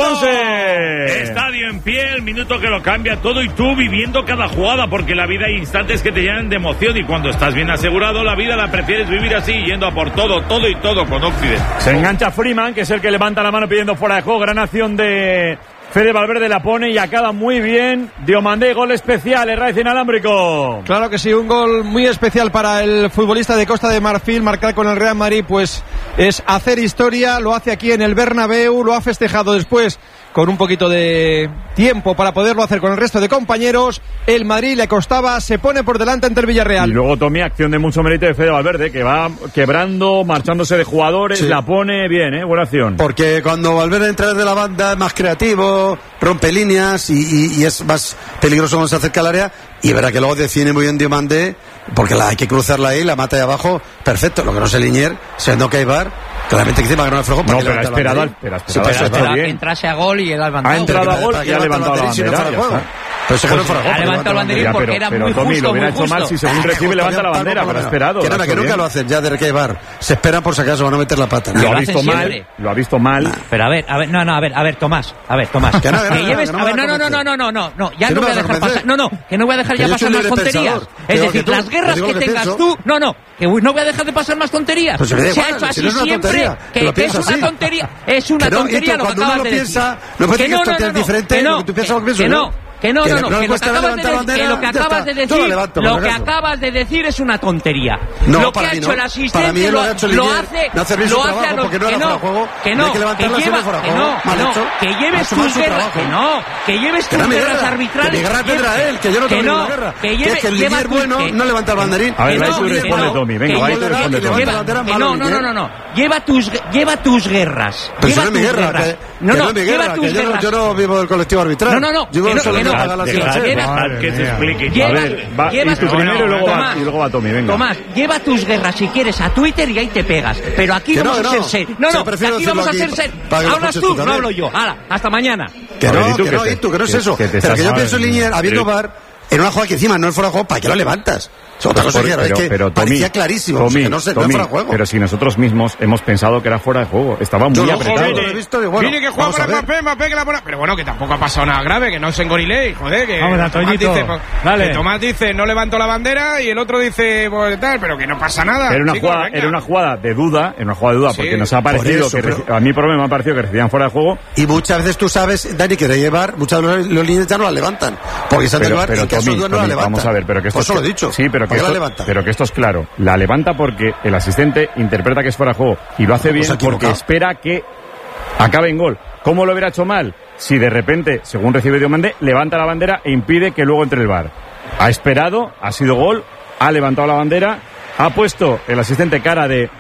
[SPEAKER 15] Ponce. Estadio en pie, el minuto que lo cambia todo y tú viviendo cada jugada, porque en la vida hay instantes que te llenan de emoción y cuando estás bien asegurado la vida la prefieres vivir así, yendo a por todo, todo y todo con Occident.
[SPEAKER 2] Se engancha Freeman, que es el que levanta la mano pidiendo fuera de juego. Gran acción de Fede Valverde, la pone y acaba muy bien. Diomandé, gol especial, el Racing inalámbrico.
[SPEAKER 9] Claro que sí, un gol muy especial para el futbolista de Costa de Marfil. Marcar con el Real Madrid pues es hacer historia, lo hace aquí en el Bernabéu, lo ha festejado después con un poquito de tiempo para poderlo hacer con el resto de compañeros. El Madrid le costaba, se pone por delante ante el Villarreal.
[SPEAKER 2] Y luego Tommy, acción de mucho mérito de Fede Valverde, que va quebrando, marchándose de jugadores, sí. La pone bien, ¿eh? Buena acción.
[SPEAKER 12] Porque cuando Valverde entra desde la banda es más creativo, rompe líneas y, y, y es más peligroso cuando se acerca al área. Y verá que luego define muy bien Diomandé, porque la, hay que cruzarla ahí, la mata de abajo, perfecto. Lo que no es el Linier, siendo que hay V A R, claramente que encima que no es flojo.
[SPEAKER 2] No, pero ha esperado, al, pero ha esperado,
[SPEAKER 13] sí, pero que entrase a gol y él ha levantado.
[SPEAKER 2] Ha entrado a gol y ha levantado la bandera.
[SPEAKER 13] Pero pues no ha levantado el banderín porque
[SPEAKER 2] pero,
[SPEAKER 13] era
[SPEAKER 2] pero,
[SPEAKER 13] muy
[SPEAKER 2] Tommy,
[SPEAKER 13] justo,
[SPEAKER 2] lo hubiera
[SPEAKER 13] muy
[SPEAKER 2] hecho
[SPEAKER 13] justo.
[SPEAKER 2] mal si según recibe levanta la bandera, pero ha esperado.
[SPEAKER 12] Que, nada, que nunca lo hacen ya desde que hay V A R. Se esperan por si acaso van a meter la pata.
[SPEAKER 2] Lo, lo ha visto mal, lo ha visto mal.
[SPEAKER 13] Nah, pero a ver, a ver, no, no, a ver, a ver, Tomás, a ver, Tomás.
[SPEAKER 12] Que no, que no,
[SPEAKER 13] que lleves,
[SPEAKER 12] que no,
[SPEAKER 13] a ver, no, no, no, no, no, no, no, no, ya no voy a dejar pasar, no, no, que no voy a dejar ya pasar más tonterías. Es decir, las guerras que tengas tú, no, no, que no voy a dejar de pasar más tonterías. Se ha hecho así siempre, que es una tontería, es una tontería lo que acabas de decir.
[SPEAKER 12] No puedes decir tonterías diferentes, lo que tú piensas lo que pienso yo.
[SPEAKER 13] Que no, no, no, que lo que acabas de, de, que lo que acabas de decir, levanto, lo que acabas de decir es una tontería.
[SPEAKER 12] No,
[SPEAKER 13] lo que ha hecho
[SPEAKER 12] no.
[SPEAKER 13] el asistente
[SPEAKER 12] lo,
[SPEAKER 13] lo,
[SPEAKER 12] hecho
[SPEAKER 13] lo hace,
[SPEAKER 12] no hace bien
[SPEAKER 13] lo
[SPEAKER 12] su
[SPEAKER 13] hace
[SPEAKER 12] trabajo,
[SPEAKER 13] a lo,
[SPEAKER 12] porque no
[SPEAKER 13] que
[SPEAKER 12] era
[SPEAKER 13] no,
[SPEAKER 12] fuera juego,
[SPEAKER 13] que no, que, que lleva,
[SPEAKER 12] fuera
[SPEAKER 13] que
[SPEAKER 12] juego,
[SPEAKER 13] no, que no, que lleves tus guerras, que no, que lleves tus guerras arbitrales.
[SPEAKER 12] Que mi guerra tendrá él, que yo no tengo ninguna guerra.
[SPEAKER 13] Que lleve,
[SPEAKER 12] que el Linier bueno no levanta el banderín.
[SPEAKER 2] A ver, ahí tú responde, Tommy, venga, ahí tú responde, Tommy.
[SPEAKER 13] No, no, no, no, no, lleva tus, lleva tus guerras.
[SPEAKER 12] Pero eso no es mi guerra, no, no, lleva tus guerras. Yo no vivo del colectivo arbitral.
[SPEAKER 13] No, no, no,
[SPEAKER 12] yo vivo solo de pagar la
[SPEAKER 15] que se explique.
[SPEAKER 2] A ver, va, y tú primero y luego, va, y luego va Tommy, venga.
[SPEAKER 13] Tomás, lleva tus guerras si quieres a Twitter y ahí te pegas. Pero aquí
[SPEAKER 12] que
[SPEAKER 13] vamos
[SPEAKER 12] no,
[SPEAKER 13] a ser
[SPEAKER 12] no.
[SPEAKER 13] serios. No, no, aquí vamos a ser serios. Hablas tú, no hablo yo. Hala, hasta mañana.
[SPEAKER 12] Que no, que no, y tú, que no es eso. Pero que yo pienso en Linier, habiendo V A R, en una jugada que encima no es fuera de juego, ¿para qué lo levantas? Otra cosa
[SPEAKER 2] pero,
[SPEAKER 12] es que
[SPEAKER 2] pero,
[SPEAKER 12] parecía
[SPEAKER 2] Tommy,
[SPEAKER 12] clarísimo
[SPEAKER 2] Tommy,
[SPEAKER 12] que no, se,
[SPEAKER 2] Tommy,
[SPEAKER 12] no fuera de juego.
[SPEAKER 2] Pero si nosotros mismos hemos pensado que era fuera de juego, estaba muy
[SPEAKER 12] yo
[SPEAKER 2] apretado.
[SPEAKER 12] Yo lo he visto y bueno,
[SPEAKER 7] Viene que juega para Mbappé, Mbappé que la pone. Pero bueno, que tampoco ha pasado nada grave, que no se engorilé, joder, que
[SPEAKER 11] Vamos,
[SPEAKER 7] Tomás dice, pues,
[SPEAKER 11] dale.
[SPEAKER 7] que Tomás dice no levanto la bandera y el otro dice pues tal, pero que no pasa nada.
[SPEAKER 2] Era una,
[SPEAKER 7] Chicos,
[SPEAKER 2] jugada, era una jugada de duda, era una jugada de duda,
[SPEAKER 7] sí,
[SPEAKER 2] porque nos ha parecido
[SPEAKER 12] eso,
[SPEAKER 2] que
[SPEAKER 12] pero...
[SPEAKER 2] a mí por lo menos me ha parecido que recibían fuera de juego.
[SPEAKER 12] Y muchas veces tú sabes, Dani, que de llevar, muchas veces los líneas ya no la levantan, porque se han de llevar y que esos dos no la levantan.
[SPEAKER 2] Vamos a ver, pero que esto
[SPEAKER 12] pues
[SPEAKER 2] es,
[SPEAKER 12] lo he dicho.
[SPEAKER 2] Sí, pero que esto, pero que esto es claro. La levanta porque el asistente interpreta que es fuera de juego y lo hace bien pues porque espera que acabe en gol. ¿Cómo lo hubiera hecho mal? Si de repente, según recibe Diomandé, levanta la bandera e impide que luego entre el V A R. Ha esperado, ha sido gol, ha levantado la bandera, ha puesto el asistente cara de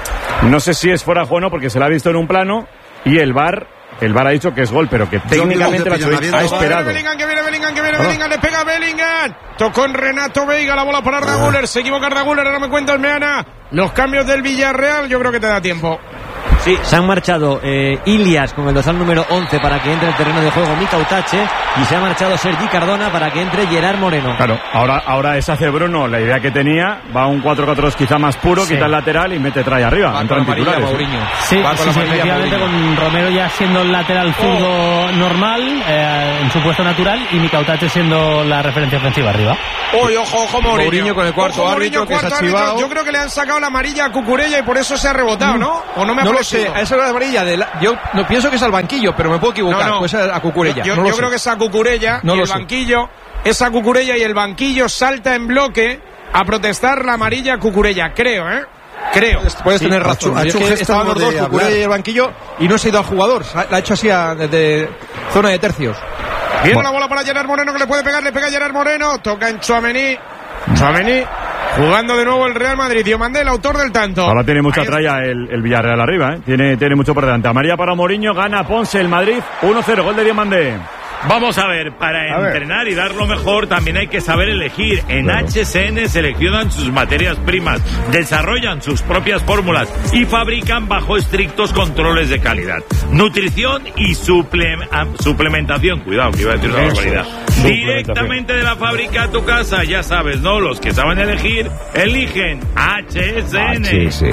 [SPEAKER 2] no sé si es fuera de juego o no porque se la ha visto en un plano y el V A R El V A R ha dicho que es gol, pero que técnicamente lo ha, hecho, ha esperado.
[SPEAKER 7] Bellingham, que viene Bellingham, que viene Bellingham, le pega a Bellingham. Tocó en Renato Veiga, la bola para Arda Güler. Se equivoca Arda Güler, ahora me cuenta el Meana. Los cambios del Villarreal, yo creo que te da tiempo.
[SPEAKER 8] Sí. Se han marchado eh, Ilias con el dorsal número once para que entre en el terreno de juego Mika Utache, y se ha marchado Sergi Cardona para que entre Gerard Moreno.
[SPEAKER 2] Claro, ahora, ahora es hace Bruno la idea que tenía, va a un cuatro cuatro dos quizá más puro, sí. Quita el lateral y mete trae arriba.
[SPEAKER 3] Va con la amarilla, Mourinho.
[SPEAKER 14] Sí, sí, sí, efectivamente, con Romero ya siendo el lateral zurdo oh. normal, eh, en su puesto natural, y Mika Utache siendo la referencia ofensiva arriba.
[SPEAKER 7] Uy, ojo, ojo, Mourinho.
[SPEAKER 9] Mourinho con el cuarto
[SPEAKER 7] ojo,
[SPEAKER 9] árbitro,
[SPEAKER 7] Mourinho,
[SPEAKER 9] que se ha chivado.
[SPEAKER 7] Yo creo que le han sacado la amarilla a Cucurella y por eso se ha rebotado, ¿no? ¿O no me ha
[SPEAKER 9] No lo sé, a esa es la amarilla de la... Yo no pienso que es al banquillo, pero me puedo equivocar. No, no. Pues a Cucurella.
[SPEAKER 7] Yo,
[SPEAKER 9] no
[SPEAKER 7] yo creo que es a Cucurella no y el sé. banquillo, es a Cucurella y el banquillo salta en bloque a protestar la amarilla a Cucurella, creo, ¿eh? Creo.
[SPEAKER 9] Puedes, puedes sí, tener razón. Ha hecho, ha hecho es que estaban los dos, Cucurella y el banquillo, y no se ha ido al jugador. La ha hecho así a, desde zona de tercios.
[SPEAKER 7] Viene bueno. la bola para Gerard Moreno, que le puede pegar, le pega a Gerard Moreno. Toca en Tchouaméni. Tchouaméni jugando de nuevo el Real Madrid. Diomandé, el autor del tanto.
[SPEAKER 2] Ahora tiene mucha tralla el, el Villarreal arriba, ¿eh? Tiene, tiene mucho por delante. Amarilla para Mourinho, gana Ponce el Madrid. uno cero, gol de Diomandé.
[SPEAKER 15] Vamos a ver, para a entrenar ver. y dar lo mejor también hay que saber elegir. En claro. H C N seleccionan sus materias primas, desarrollan sus propias fórmulas y fabrican bajo estrictos controles de calidad. Nutrición y suple suplementación. Cuidado, que iba a decir una barbaridad. Directamente de la fábrica a tu casa, ya sabes, ¿no? Los que saben elegir, eligen H C N.
[SPEAKER 2] Ah, sí, sí.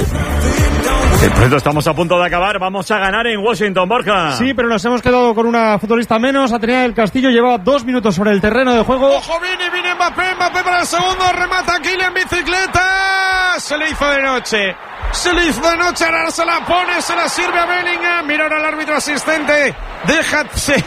[SPEAKER 2] Pues estamos a punto de acabar. Vamos a ganar en Washington, Borja.
[SPEAKER 3] Sí, pero nos hemos quedado con una futbolista menos. Atenea del Castillo llevaba dos minutos sobre el terreno de juego.
[SPEAKER 7] ¡Ojo, Vini! ¡Vini Mbappé! ¡Mbappé para el segundo! ¡Remata Kylian bicicleta! Se le hizo de noche. Se le hizo de noche, ahora se la pone, se la sirve a Bellingham. Mira ahora el árbitro asistente. Déjate,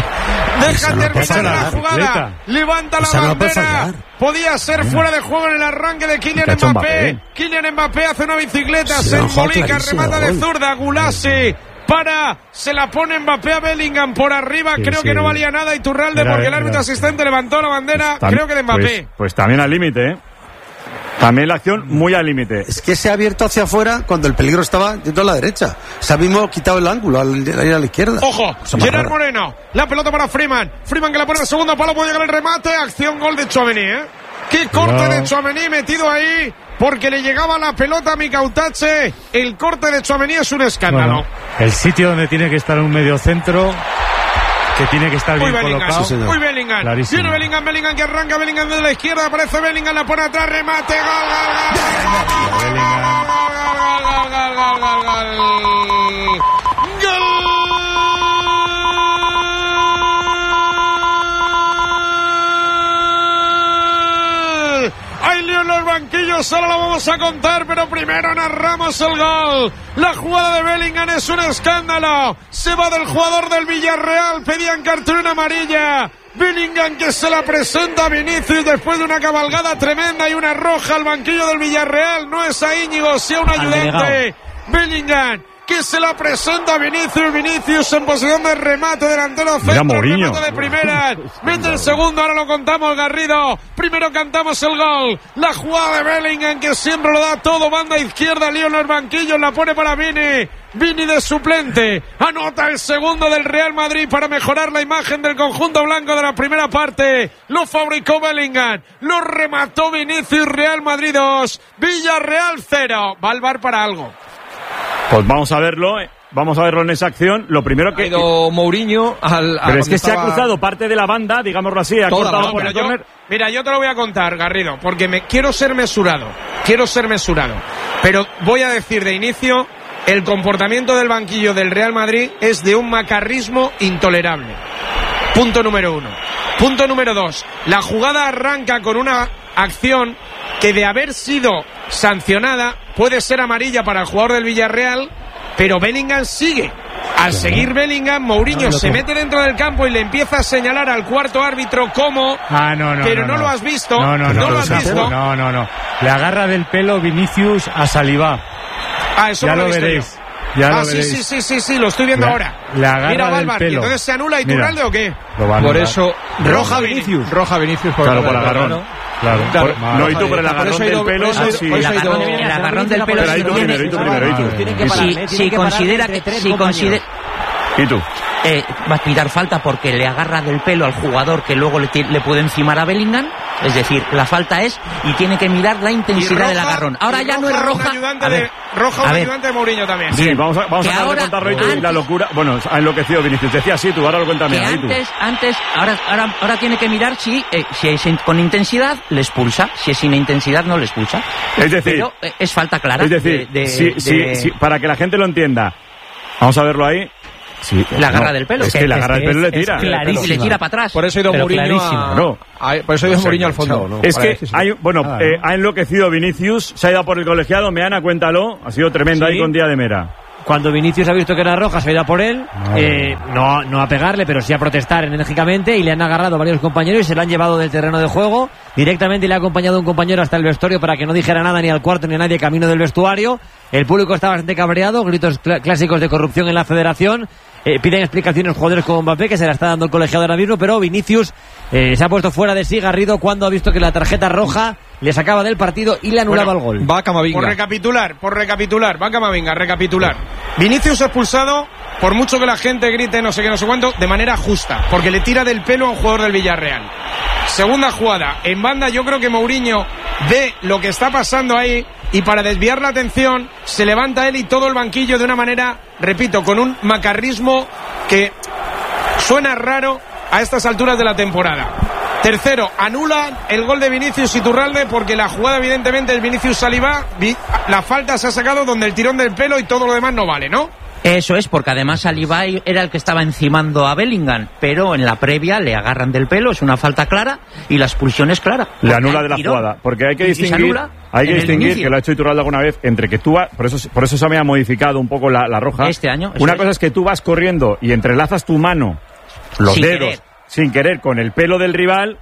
[SPEAKER 7] deja no terminar la jugada. Levanta la Esa bandera. No Podía ser Venga. fuera de juego en el arranque de Kylian Mbappé. Mbappé. Kylian Mbappé hace una bicicleta, sí, se embolica, remata de zurda. Gulasi para, se la pone Mbappé a Bellingham por arriba. Sí, creo sí. que no valía nada Iturralde era, porque el árbitro era. asistente levantó la bandera. Pues, creo que de Mbappé.
[SPEAKER 2] Pues, pues también al límite, ¿eh? También la acción muy al límite.
[SPEAKER 12] Es que se ha abierto hacia afuera cuando el peligro estaba dentro de la derecha. Se ha mismo quitado el ángulo al ir a la izquierda.
[SPEAKER 7] Ojo, Gerard Moreno. La pelota para Freeman. Freeman que la pone en el segundo palo, puede llegar el remate. Acción, gol de Tchouaméni, ¿eh? Qué corte no. de Tchouaméni metido ahí, porque le llegaba la pelota a Mika Utache. El corte de Tchouaméni es un escándalo.
[SPEAKER 11] Bueno, el sitio donde tiene que estar un medio centro, que tiene que estar muy bien Bellingham, colocado.
[SPEAKER 7] Sí, muy Bellingham. Clarísimo. Viene Bellingham, Bellingham que arranca, Bellingham desde la izquierda, aparece Bellingham, la pone atrás, remate, gol, gol, gol, gol, gol, gol, gol, gol, gol. Hay lío en los banquillos, solo lo vamos a contar, pero primero narramos el gol. La jugada de Bellingham es un escándalo. Se va del jugador del Villarreal, pedían cartulina amarilla. Bellingham que se la presenta a Vinicius después de una cabalgada tremenda y una roja al banquillo del Villarreal. No es a Íñigo, sí a un ayudante. Bellingham que se la presenta a Vinicius, Vinicius en posición de remate, delantero centro, remate de primera, mete el segundo, ahora lo contamos, Garrido, primero cantamos el gol, la jugada de Bellingham que siempre lo da todo, banda izquierda, lío en los banquillos, la pone para Vini, Vini de suplente, anota el segundo del Real Madrid para mejorar la imagen del conjunto blanco de la primera parte, lo fabricó Bellingham, lo remató Vinicius, Real Madrid dos, Villarreal cero, va al bar para algo.
[SPEAKER 2] Pues vamos a verlo, vamos a verlo en esa acción. Lo primero que...
[SPEAKER 9] Ha ido Mourinho al...
[SPEAKER 2] A Pero es que estaba... se ha cruzado parte de la banda, digámoslo así, ha
[SPEAKER 7] Toda
[SPEAKER 2] cortado
[SPEAKER 7] no,
[SPEAKER 2] por el
[SPEAKER 7] yo,
[SPEAKER 2] córner.
[SPEAKER 7] Mira, yo te lo voy a contar, Garrido, porque me quiero ser mesurado, quiero ser mesurado. Pero voy a decir de inicio, el comportamiento del banquillo del Real Madrid es de un macarrismo intolerable. Punto número uno. Punto número dos. La jugada arranca con una acción que de haber sido sancionada puede ser amarilla para el jugador del Villarreal, pero Bellingham sigue. Al seguir Bellingham, Mourinho se mete dentro del campo y le empieza a señalar al cuarto árbitro cómo,
[SPEAKER 11] ah, no, no,
[SPEAKER 7] pero
[SPEAKER 11] no,
[SPEAKER 7] no,
[SPEAKER 11] no
[SPEAKER 7] lo has visto,
[SPEAKER 11] no, no, no,
[SPEAKER 7] no
[SPEAKER 11] no
[SPEAKER 7] lo has
[SPEAKER 11] no,
[SPEAKER 7] visto.
[SPEAKER 11] No, no, no. Le agarra del pelo Vinicius a Saliba.
[SPEAKER 7] Ah, eso
[SPEAKER 11] ya
[SPEAKER 7] no
[SPEAKER 11] lo,
[SPEAKER 7] lo
[SPEAKER 11] veréis.
[SPEAKER 7] Yo.
[SPEAKER 11] Ya
[SPEAKER 7] ah,
[SPEAKER 11] lo
[SPEAKER 7] sí,
[SPEAKER 11] veréis.
[SPEAKER 7] sí, sí, sí, sí, lo estoy viendo
[SPEAKER 11] le,
[SPEAKER 7] ahora.
[SPEAKER 11] Le agarra
[SPEAKER 7] Mira,
[SPEAKER 11] del pelo.
[SPEAKER 7] ¿Entonces se anula Iturralde o qué?
[SPEAKER 9] Por eso, roja
[SPEAKER 7] Vinicius.
[SPEAKER 9] Roja Vinicius.
[SPEAKER 2] Por claro, por agarrón. Claro.
[SPEAKER 9] Claro.
[SPEAKER 2] Por, no, y tú por el agarrón del pelo.
[SPEAKER 13] El agarrón del pelo.
[SPEAKER 2] Pero ahí tú primero, y tú primero, y tú.
[SPEAKER 13] Si considera que... Si considera...
[SPEAKER 2] ¿Y tú?
[SPEAKER 13] Eh, va a pitar falta porque le agarra del pelo al jugador que luego le, le puede encimar a Bellingham. Es decir, la falta es y tiene que mirar la intensidad roja, del agarrón. Ahora ya no es roja.
[SPEAKER 7] A ver, de, roja un ayudante de Mourinho también.
[SPEAKER 2] Sí, vamos a, vamos a acabar de contarlo antes, y la locura. Bueno, ha enloquecido Vinicius. Decía sí, tú, ahora lo cuéntame.
[SPEAKER 13] Que antes, tú. antes, ahora, ahora, ahora tiene que mirar si, eh, si es con intensidad, le expulsa. Si es sin intensidad, no le expulsa.
[SPEAKER 2] Es decir,
[SPEAKER 13] pero eh, es falta clara.
[SPEAKER 2] Es decir,
[SPEAKER 13] de, de,
[SPEAKER 2] sí,
[SPEAKER 13] de...
[SPEAKER 2] Sí, sí, para que la gente lo entienda. Vamos a verlo ahí. Sí,
[SPEAKER 13] la agarra
[SPEAKER 2] no,
[SPEAKER 13] del pelo.
[SPEAKER 2] Es que la agarra del pelo le tira.
[SPEAKER 13] Y le tira para atrás.
[SPEAKER 9] Por eso ha ido Mourinho a...
[SPEAKER 2] no.
[SPEAKER 9] a... Por eso ha ido Mourinho al fondo.
[SPEAKER 2] No, es que hay, bueno, ah, eh, ha enloquecido Vinicius, se ha ido por el colegiado. Meana, cuéntalo. Ha sido tremendo ¿Sí? ahí con Díaz de Mera.
[SPEAKER 8] Cuando Vinicius ha visto que era roja, se ha ido a por él, no. Eh, no, no a pegarle, pero sí a protestar enérgicamente, y le han agarrado varios compañeros y se lo han llevado del terreno de juego. Directamente le ha acompañado un compañero hasta el vestuario para que no dijera nada ni al cuarto ni a nadie camino del vestuario. El público está bastante cabreado, gritos cl- clásicos de corrupción en la federación. Eh, piden explicaciones jugadores como Mbappé, que se la está dando el colegiado ahora mismo, pero Vinicius eh, se ha puesto fuera de sí, Garrido, cuando ha visto que la tarjeta roja le sacaba del partido y le anulaba
[SPEAKER 7] bueno,
[SPEAKER 8] el gol.
[SPEAKER 9] Va Camavinga.
[SPEAKER 7] Por recapitular, por recapitular, va Camavinga, recapitular. Vinicius expulsado, por mucho que la gente grite no sé qué, no sé cuánto, de manera justa, porque le tira del pelo a un jugador del Villarreal. Segunda jugada, en banda yo creo que Mourinho ve lo que está pasando ahí y para desviar la atención se levanta él y todo el banquillo de una manera, repito, con un macarrismo que suena raro a estas alturas de la temporada. Tercero, anula el gol de Vinicius Iturralde porque la jugada evidentemente es Vinicius Saliba, la falta se ha sacado donde el tirón del pelo y todo lo demás no vale, ¿no?
[SPEAKER 13] Eso es, porque además Saliba era el que estaba encimando a Bellingham, pero en la previa le agarran del pelo, es una falta clara y la expulsión es clara.
[SPEAKER 2] Le anula de la jugada, porque hay que distinguir, hay que distinguir que lo ha hecho Iturralde alguna vez entre que tú vas, por eso por eso se me ha modificado un poco la, la roja.
[SPEAKER 13] Este año.
[SPEAKER 2] Una
[SPEAKER 13] es.
[SPEAKER 2] cosa es que tú vas corriendo y entrelazas tu mano, los sin dedos, querer. sin querer con el pelo del rival.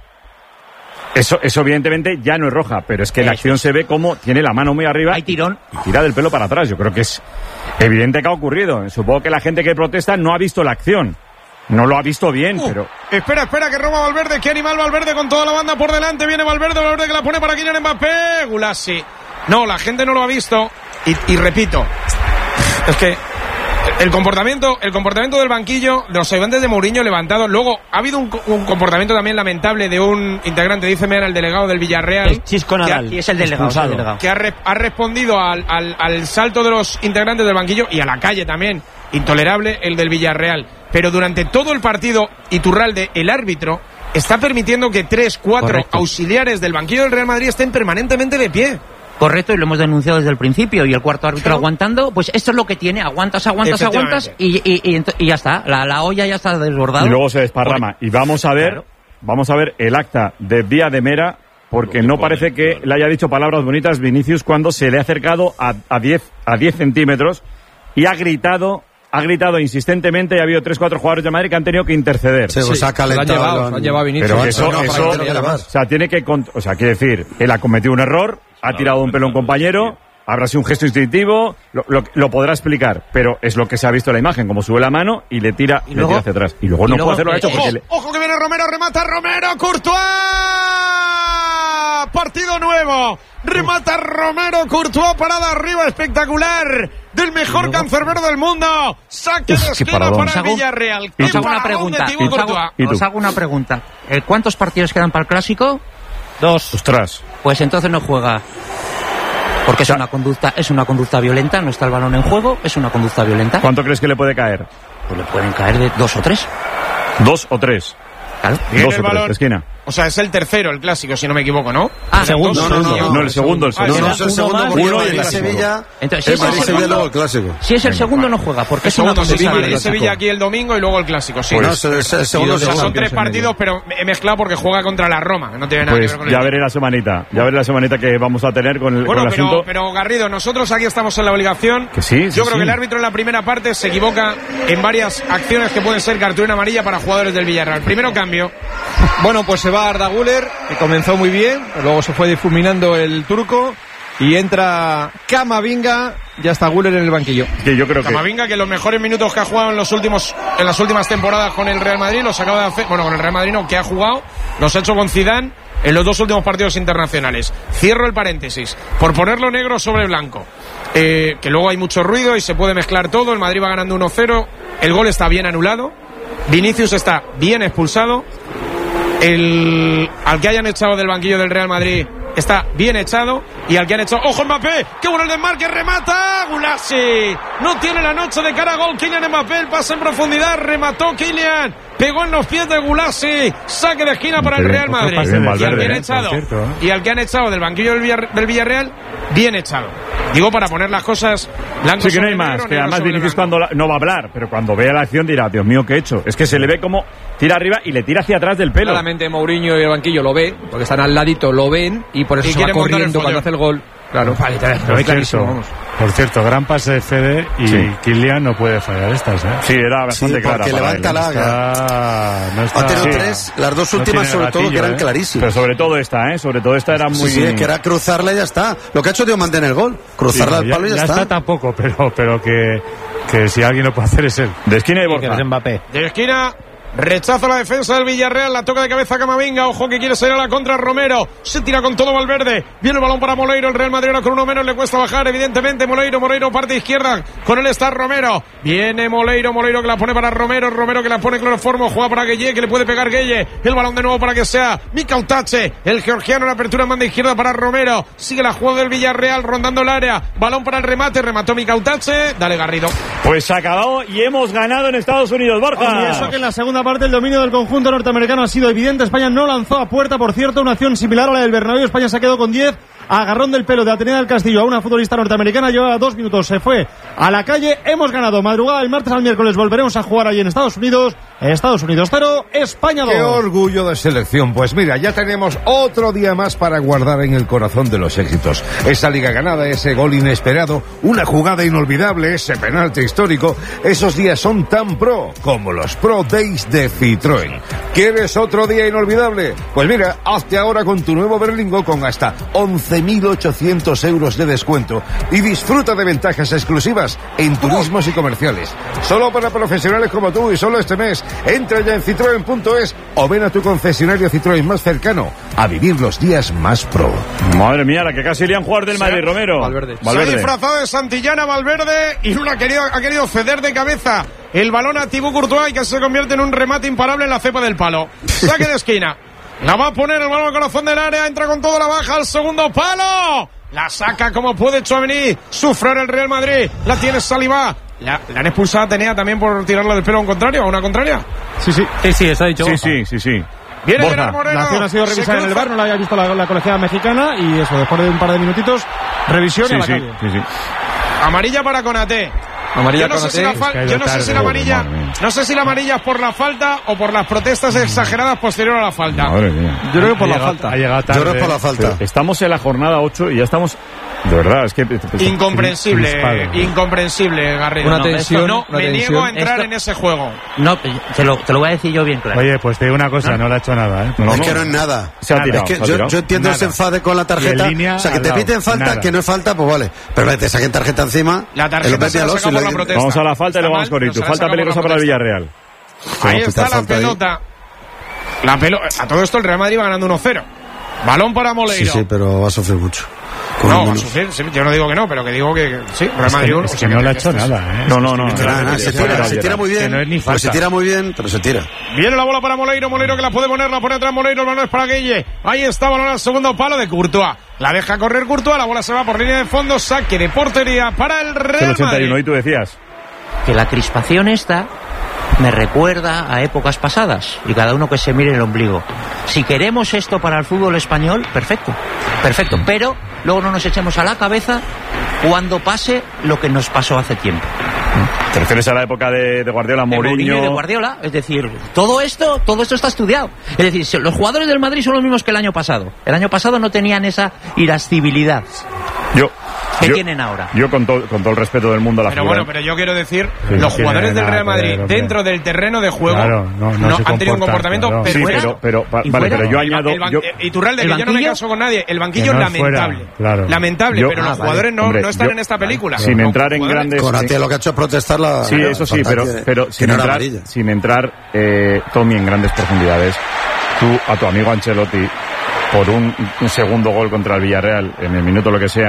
[SPEAKER 2] Eso, eso evidentemente ya no es roja, pero es que en la acción se ve como tiene la mano muy arriba.
[SPEAKER 13] Hay tirón.
[SPEAKER 2] Y tira del pelo para atrás. Yo creo que es evidente que ha ocurrido. Supongo que la gente que protesta no ha visto la acción. No lo ha visto bien, uh, pero...
[SPEAKER 7] Espera, espera, que roba Valverde. Qué animal Valverde con toda la banda por delante. Viene Valverde, Valverde que la pone para Kylian Mbappé. Gulasi. No, la gente no lo ha visto. Y, y repito, es que... El comportamiento, el comportamiento del banquillo, de los ayudantes de Mourinho levantados. Luego, ha habido un, un comportamiento también lamentable de un integrante, dice Meana, el delegado del Villarreal.
[SPEAKER 8] El Chisco Nadal.
[SPEAKER 13] Y es el delegado. El delegado.
[SPEAKER 7] Que ha, re, ha respondido al, al, al salto de los integrantes del banquillo y a la calle también. Intolerable el del Villarreal. Pero durante todo el partido, Iturralde, el árbitro, está permitiendo que tres, cuatro Correcto. auxiliares del banquillo del Real Madrid estén permanentemente de pie.
[SPEAKER 13] Correcto, y lo hemos denunciado desde el principio, y el cuarto árbitro claro. aguantando, pues esto es lo que tiene, aguantas, aguantas, aguantas, y, y, y, y ya está, la, la olla ya está desbordada.
[SPEAKER 2] Y luego se desparrama, Por... y vamos a ver, claro. vamos a ver el acta de Díaz de Mera, porque no parece que claro. le haya dicho palabras bonitas Vinicius cuando se le ha acercado a, a diez centímetros, y ha gritado... Ha gritado insistentemente y ha habido tres cuatro jugadores de Madrid que han tenido que interceder.
[SPEAKER 12] Se los ha calentado.
[SPEAKER 9] Lo han llevado, lo han llevado Vinicius.
[SPEAKER 2] Pero eso, no, eso, o sea, tiene que, o sea, quiere decir, él ha cometido un error, ha tirado un pelo a un compañero, habrá sido un gesto instintivo, lo, lo, lo podrá explicar, pero es lo que se ha visto en la imagen, como sube la mano y le tira, y le luego, tira hacia atrás. Y luego y no luego, puede hacerlo, eh, ha hecho
[SPEAKER 7] ojo,
[SPEAKER 2] porque le...
[SPEAKER 7] Ojo que viene Romero, remata Romero, Courtois. Partido nuevo. Remata Romero, Courtois, parada arriba, espectacular. Del mejor cancerbero del mundo. Saque de esquina para el Villarreal.
[SPEAKER 13] Os hago una pregunta. Os hago, os hago una pregunta. ¿Cuántos partidos quedan para el Clásico?
[SPEAKER 8] Dos.
[SPEAKER 2] Ostras.
[SPEAKER 13] Pues entonces no juega. Porque es una conducta, es una conducta violenta, no está el balón en juego, es una conducta violenta.
[SPEAKER 2] ¿Cuánto crees que le puede caer?
[SPEAKER 13] Pues le pueden caer de dos o tres.
[SPEAKER 2] Dos o tres.
[SPEAKER 13] Claro.
[SPEAKER 2] Dos o tres, esquina.
[SPEAKER 7] O sea, es el tercero, el clásico, si no me equivoco, ¿no?
[SPEAKER 13] Ah, segundo.
[SPEAKER 2] No, no, no, no, no, el segundo, el segundo.
[SPEAKER 12] Ah, es el segundo, porque uno y la Sevilla.
[SPEAKER 13] Entonces, si es el segundo, luego el clásico. Si es el segundo, no juega, porque es una
[SPEAKER 7] Sevilla, Sevilla, Sevilla aquí el domingo y luego el clásico, sí.
[SPEAKER 12] Pues, no, es el segundo,
[SPEAKER 7] o sea, son tres partidos, pero he mezclado porque juega contra la Roma, no tiene nada
[SPEAKER 2] pues
[SPEAKER 7] que ver con el
[SPEAKER 2] ya veré la semanita, ya veré la semanita que vamos a tener con el,
[SPEAKER 7] bueno,
[SPEAKER 2] con el
[SPEAKER 7] pero,
[SPEAKER 2] asunto.
[SPEAKER 7] pero Garrido, nosotros aquí estamos en la obligación.
[SPEAKER 2] Que sí, sí,
[SPEAKER 7] Yo creo
[SPEAKER 2] sí.
[SPEAKER 7] que el árbitro en la primera parte se equivoca en varias acciones que pueden ser cartulina amarilla para jugadores del Villarreal. Primero cambio.
[SPEAKER 9] Bueno, pues se va Arda Güler, que comenzó muy bien, luego se fue difuminando el turco y entra Camavinga, ya está Güler en el banquillo.
[SPEAKER 2] Que yo creo
[SPEAKER 7] Camavinga que... que los mejores minutos que ha jugado en los últimos en las últimas temporadas con el Real Madrid los acaba de hacer, bueno, con el Real Madrid no, que ha jugado, los ha hecho con Zidane en los dos últimos partidos internacionales. Cierro el paréntesis, por ponerlo negro sobre blanco. Eh, que luego hay mucho ruido y se puede mezclar todo, el Madrid va ganando uno cero, el gol está bien anulado, Vinicius está bien expulsado. el al que hayan echado del banquillo del Real Madrid está bien echado, y al que han echado, ¡ojo Mbappé! ¡Qué bueno el desmarque! ¡Remata! ¡Gulasi! No tiene la noche de cara a gol Kylian Mbappé, el pase en profundidad, remató Kylian, pegó en los pies de Gulasi, saque de esquina para el Real Madrid. Y al que han echado, y al que han echado del banquillo del, Villar, del Villarreal, bien echado. Digo, para poner las cosas blancas.
[SPEAKER 2] Sí, que no hay más, que además Vinicius cuando la, no va a hablar, pero cuando vea la acción dirá, Dios mío, ¿qué he hecho? Es que se le ve como tira arriba y le tira hacia atrás del pelo.
[SPEAKER 9] Claramente Mourinho y el banquillo lo ve, porque están al ladito, lo ven, y por eso y se va corriendo cuando hace el gol. Claro, vale,
[SPEAKER 11] lo ve clarísimo, vamos. Por cierto, gran pase de Fede y sí. Kylian no puede fallar estas, ¿eh?
[SPEAKER 2] Sí, era bastante
[SPEAKER 12] sí,
[SPEAKER 2] clara
[SPEAKER 12] porque
[SPEAKER 2] para
[SPEAKER 12] levanta
[SPEAKER 2] él.
[SPEAKER 12] la
[SPEAKER 11] Está, no está,
[SPEAKER 12] ha tenido
[SPEAKER 11] sí.
[SPEAKER 12] tres, las dos últimas
[SPEAKER 11] no
[SPEAKER 12] sobre
[SPEAKER 11] gatillo,
[SPEAKER 12] todo que eran
[SPEAKER 11] ¿eh?
[SPEAKER 12] clarísimas.
[SPEAKER 2] Pero sobre todo esta, ¿eh? Sobre todo esta era muy...
[SPEAKER 12] Sí, sí, que era cruzarla y ya está. Lo que ha hecho Diomande en el gol, cruzarla
[SPEAKER 11] sí,
[SPEAKER 12] al
[SPEAKER 11] ya,
[SPEAKER 12] palo y ya,
[SPEAKER 11] ya
[SPEAKER 12] está.
[SPEAKER 11] está tampoco, pero, pero que, que si alguien lo puede hacer es él.
[SPEAKER 2] De esquina y Borja.
[SPEAKER 8] Es Mbappé.
[SPEAKER 7] De esquina... Rechaza la defensa del Villarreal, la toca de cabeza Camavinga, ojo que quiere salir a la contra Romero, se tira con todo Valverde, viene el balón para Moleiro, el Real Madrid ahora con uno menos le cuesta bajar, evidentemente Moleiro, Moleiro parte izquierda, con él está Romero, viene Moleiro, Moleiro que la pone para Romero, Romero que la pone cloroformo, juega para Gueye, que le puede pegar Gueye, el balón de nuevo para que sea Mikal Tache, el georgiano, la apertura manda izquierda para Romero, sigue la jugada del Villarreal rondando el área, balón para el remate, remató Mikal Tache, dale Garrido.
[SPEAKER 2] Pues se acabó y hemos ganado en Estados Unidos, Borja.
[SPEAKER 17] Y eso que en la segunda parte el dominio del conjunto norteamericano ha sido evidente. España no lanzó a puerta, por cierto, una acción similar a la del Bernabéu. España se quedó con diez. Agarrón del pelo de Atenea del Castillo a una futbolista norteamericana, llevaba dos minutos, se fue a la calle. Hemos ganado madrugada el martes al miércoles, volveremos a jugar allí en Estados Unidos. Estados Unidos cero, España dos.
[SPEAKER 10] Qué orgullo de selección. Pues mira, ya tenemos otro día más para guardar en el corazón de los éxitos. Esa liga ganada, ese gol inesperado, una jugada inolvidable, ese penalti histórico. Esos días son tan pro como los Pro Days de Citroën. ¿Quieres otro día inolvidable? Pues mira, hazte ahora con tu nuevo Berlingo con hasta once mil ochocientos euros de descuento y disfruta de ventajas exclusivas en turismos y comerciales. Solo para profesionales como tú y solo este mes. Entra ya en citroen punto es o ven a tu concesionario Citroën más cercano a vivir los días más pro.
[SPEAKER 2] Madre mía, la que casi le han jugado del Madrid, Romero.
[SPEAKER 7] Valverde. Valverde. Se ha disfrazado de Santillana Valverde y no ha querido, ha querido ceder de cabeza el balón a Thibaut Courtois y que se convierte en un remate imparable en la cepa del palo. Saque de esquina. La va a poner el balón al corazón del área, entra con toda la baja al segundo palo. La saca como puede Tchouaméni. Sufre el Real Madrid. La tiene Saliba. La, la han expulsado a Atenea también por tirarla del pelo a un contrario, a una contraria.
[SPEAKER 17] Sí, sí, sí, sí, eso ha dicho.
[SPEAKER 2] Sí, sí, sí, sí.
[SPEAKER 7] Viene Gerard Moreno.
[SPEAKER 17] La acción ha sido revisada en el V A R, no la había visto la, la colegiada mexicana y eso, después de un par de minutitos, revisión
[SPEAKER 2] sí,
[SPEAKER 17] a la
[SPEAKER 2] sí,
[SPEAKER 17] calle.
[SPEAKER 2] Sí, sí.
[SPEAKER 7] Amarilla para Konaté.
[SPEAKER 9] Amarilla
[SPEAKER 7] yo no sé si la, fal- yo no sé si la amarilla, no sé si la amarilla es por la falta o por las protestas exageradas posterior a la falta.
[SPEAKER 2] Madre mía.
[SPEAKER 17] Yo creo que por
[SPEAKER 11] ha
[SPEAKER 17] la
[SPEAKER 11] llegado,
[SPEAKER 17] falta.
[SPEAKER 11] Ha llegado tarde.
[SPEAKER 12] Yo creo que por la falta.
[SPEAKER 2] Pero estamos en la jornada ocho y ya estamos. De verdad, es que.
[SPEAKER 7] Incomprensible,
[SPEAKER 2] crispado.
[SPEAKER 7] incomprensible, Garrido.
[SPEAKER 9] Una
[SPEAKER 7] no,
[SPEAKER 9] tensión.
[SPEAKER 7] no
[SPEAKER 9] una
[SPEAKER 7] me
[SPEAKER 9] tensión.
[SPEAKER 7] niego a entrar
[SPEAKER 13] Esto...
[SPEAKER 7] en ese juego.
[SPEAKER 13] No, te lo, te lo voy a decir yo bien claro.
[SPEAKER 11] Oye, pues te digo una cosa, no, no le ha hecho nada, ¿eh?
[SPEAKER 12] No, es no. que no es nada.
[SPEAKER 2] Se ha tirado,
[SPEAKER 12] es que
[SPEAKER 2] se ha
[SPEAKER 12] yo,
[SPEAKER 2] tirado.
[SPEAKER 12] yo entiendo
[SPEAKER 11] Nada.
[SPEAKER 12] ese enfade con la tarjeta.
[SPEAKER 11] Línea,
[SPEAKER 12] o sea, que te
[SPEAKER 11] lado,
[SPEAKER 12] piten falta,
[SPEAKER 11] nada.
[SPEAKER 12] que no es falta, pues vale. Pero te saquen tarjeta encima.
[SPEAKER 7] La tarjeta se la saca por la protesta.
[SPEAKER 2] Vamos a la falta y luego vamos con Itu. Falta peligrosa para el Villarreal.
[SPEAKER 7] Ahí está la pelota. La pelota. A todo esto el Real Madrid va ganando uno cero. Balón para Moleiro.
[SPEAKER 12] Sí, sí, pero va a sufrir mucho. Con
[SPEAKER 7] no, va a sufrir, sí, yo no digo que no, pero que digo que, que sí, Real Madrid.
[SPEAKER 11] Es que, es que no le ha hecho nada, ¿eh?
[SPEAKER 2] No, no, no.
[SPEAKER 12] no, no, no se, tira, se tira muy bien.
[SPEAKER 11] No es ni
[SPEAKER 12] pero se tira muy bien, pero se tira.
[SPEAKER 7] Viene la bola para Moleiro, Moleiro que la puede poner, la pone atrás Moleiro, el balón es para Gueye. Ahí está, balón al segundo palo de Courtois. La deja correr Courtois, la bola se va por línea de fondo, saque de portería para el Real
[SPEAKER 2] El ochenta y uno,
[SPEAKER 7] Madrid.
[SPEAKER 2] y tú decías.
[SPEAKER 13] Que la crispación esta me recuerda a épocas pasadas y cada uno que se mire el ombligo. Si queremos esto para el fútbol español, perfecto, perfecto, pero luego no nos echemos a la cabeza cuando pase lo que nos pasó hace tiempo.
[SPEAKER 2] ¿Te refieres a la época de, de Guardiola,
[SPEAKER 13] De
[SPEAKER 2] Mourinho?
[SPEAKER 13] Mourinho y de Guardiola, es decir, todo esto, todo esto está estudiado. Es decir, los jugadores del Madrid son los mismos que el año pasado. El año pasado no tenían esa irascibilidad.
[SPEAKER 2] Yo.
[SPEAKER 13] ¿Qué
[SPEAKER 2] yo,
[SPEAKER 13] tienen ahora?
[SPEAKER 2] Yo con, to, con todo el respeto del mundo a la
[SPEAKER 7] Pero
[SPEAKER 2] figura.
[SPEAKER 7] bueno, pero yo quiero decir,
[SPEAKER 2] sí,
[SPEAKER 7] los jugadores del Real Madrid
[SPEAKER 11] ver,
[SPEAKER 7] dentro del terreno de juego
[SPEAKER 11] claro, no, no
[SPEAKER 7] no
[SPEAKER 11] han
[SPEAKER 7] tenido un comportamiento
[SPEAKER 11] claro.
[SPEAKER 7] pero,
[SPEAKER 2] sí, pero, pero pa, vale, pero yo añado.
[SPEAKER 7] El ban-
[SPEAKER 2] yo,
[SPEAKER 7] Iturralde, que yo no me caso con nadie. El banquillo
[SPEAKER 11] no
[SPEAKER 7] lamentable.
[SPEAKER 11] Fuera, claro.
[SPEAKER 7] Lamentable,
[SPEAKER 2] yo,
[SPEAKER 7] pero
[SPEAKER 2] ah,
[SPEAKER 7] los jugadores
[SPEAKER 2] vale,
[SPEAKER 7] no,
[SPEAKER 2] hombre,
[SPEAKER 7] no están
[SPEAKER 2] yo,
[SPEAKER 7] en esta película.
[SPEAKER 2] Sin
[SPEAKER 7] no,
[SPEAKER 2] entrar en grandes.
[SPEAKER 12] Conaté lo que ha hecho es protestar la.
[SPEAKER 2] Sí, eso sí, pero, pero sin, entrar, sin entrar, eh, Tommy, en grandes profundidades. Tú, a tu amigo Ancelotti, por un, un segundo gol contra el Villarreal, en el minuto lo que sea,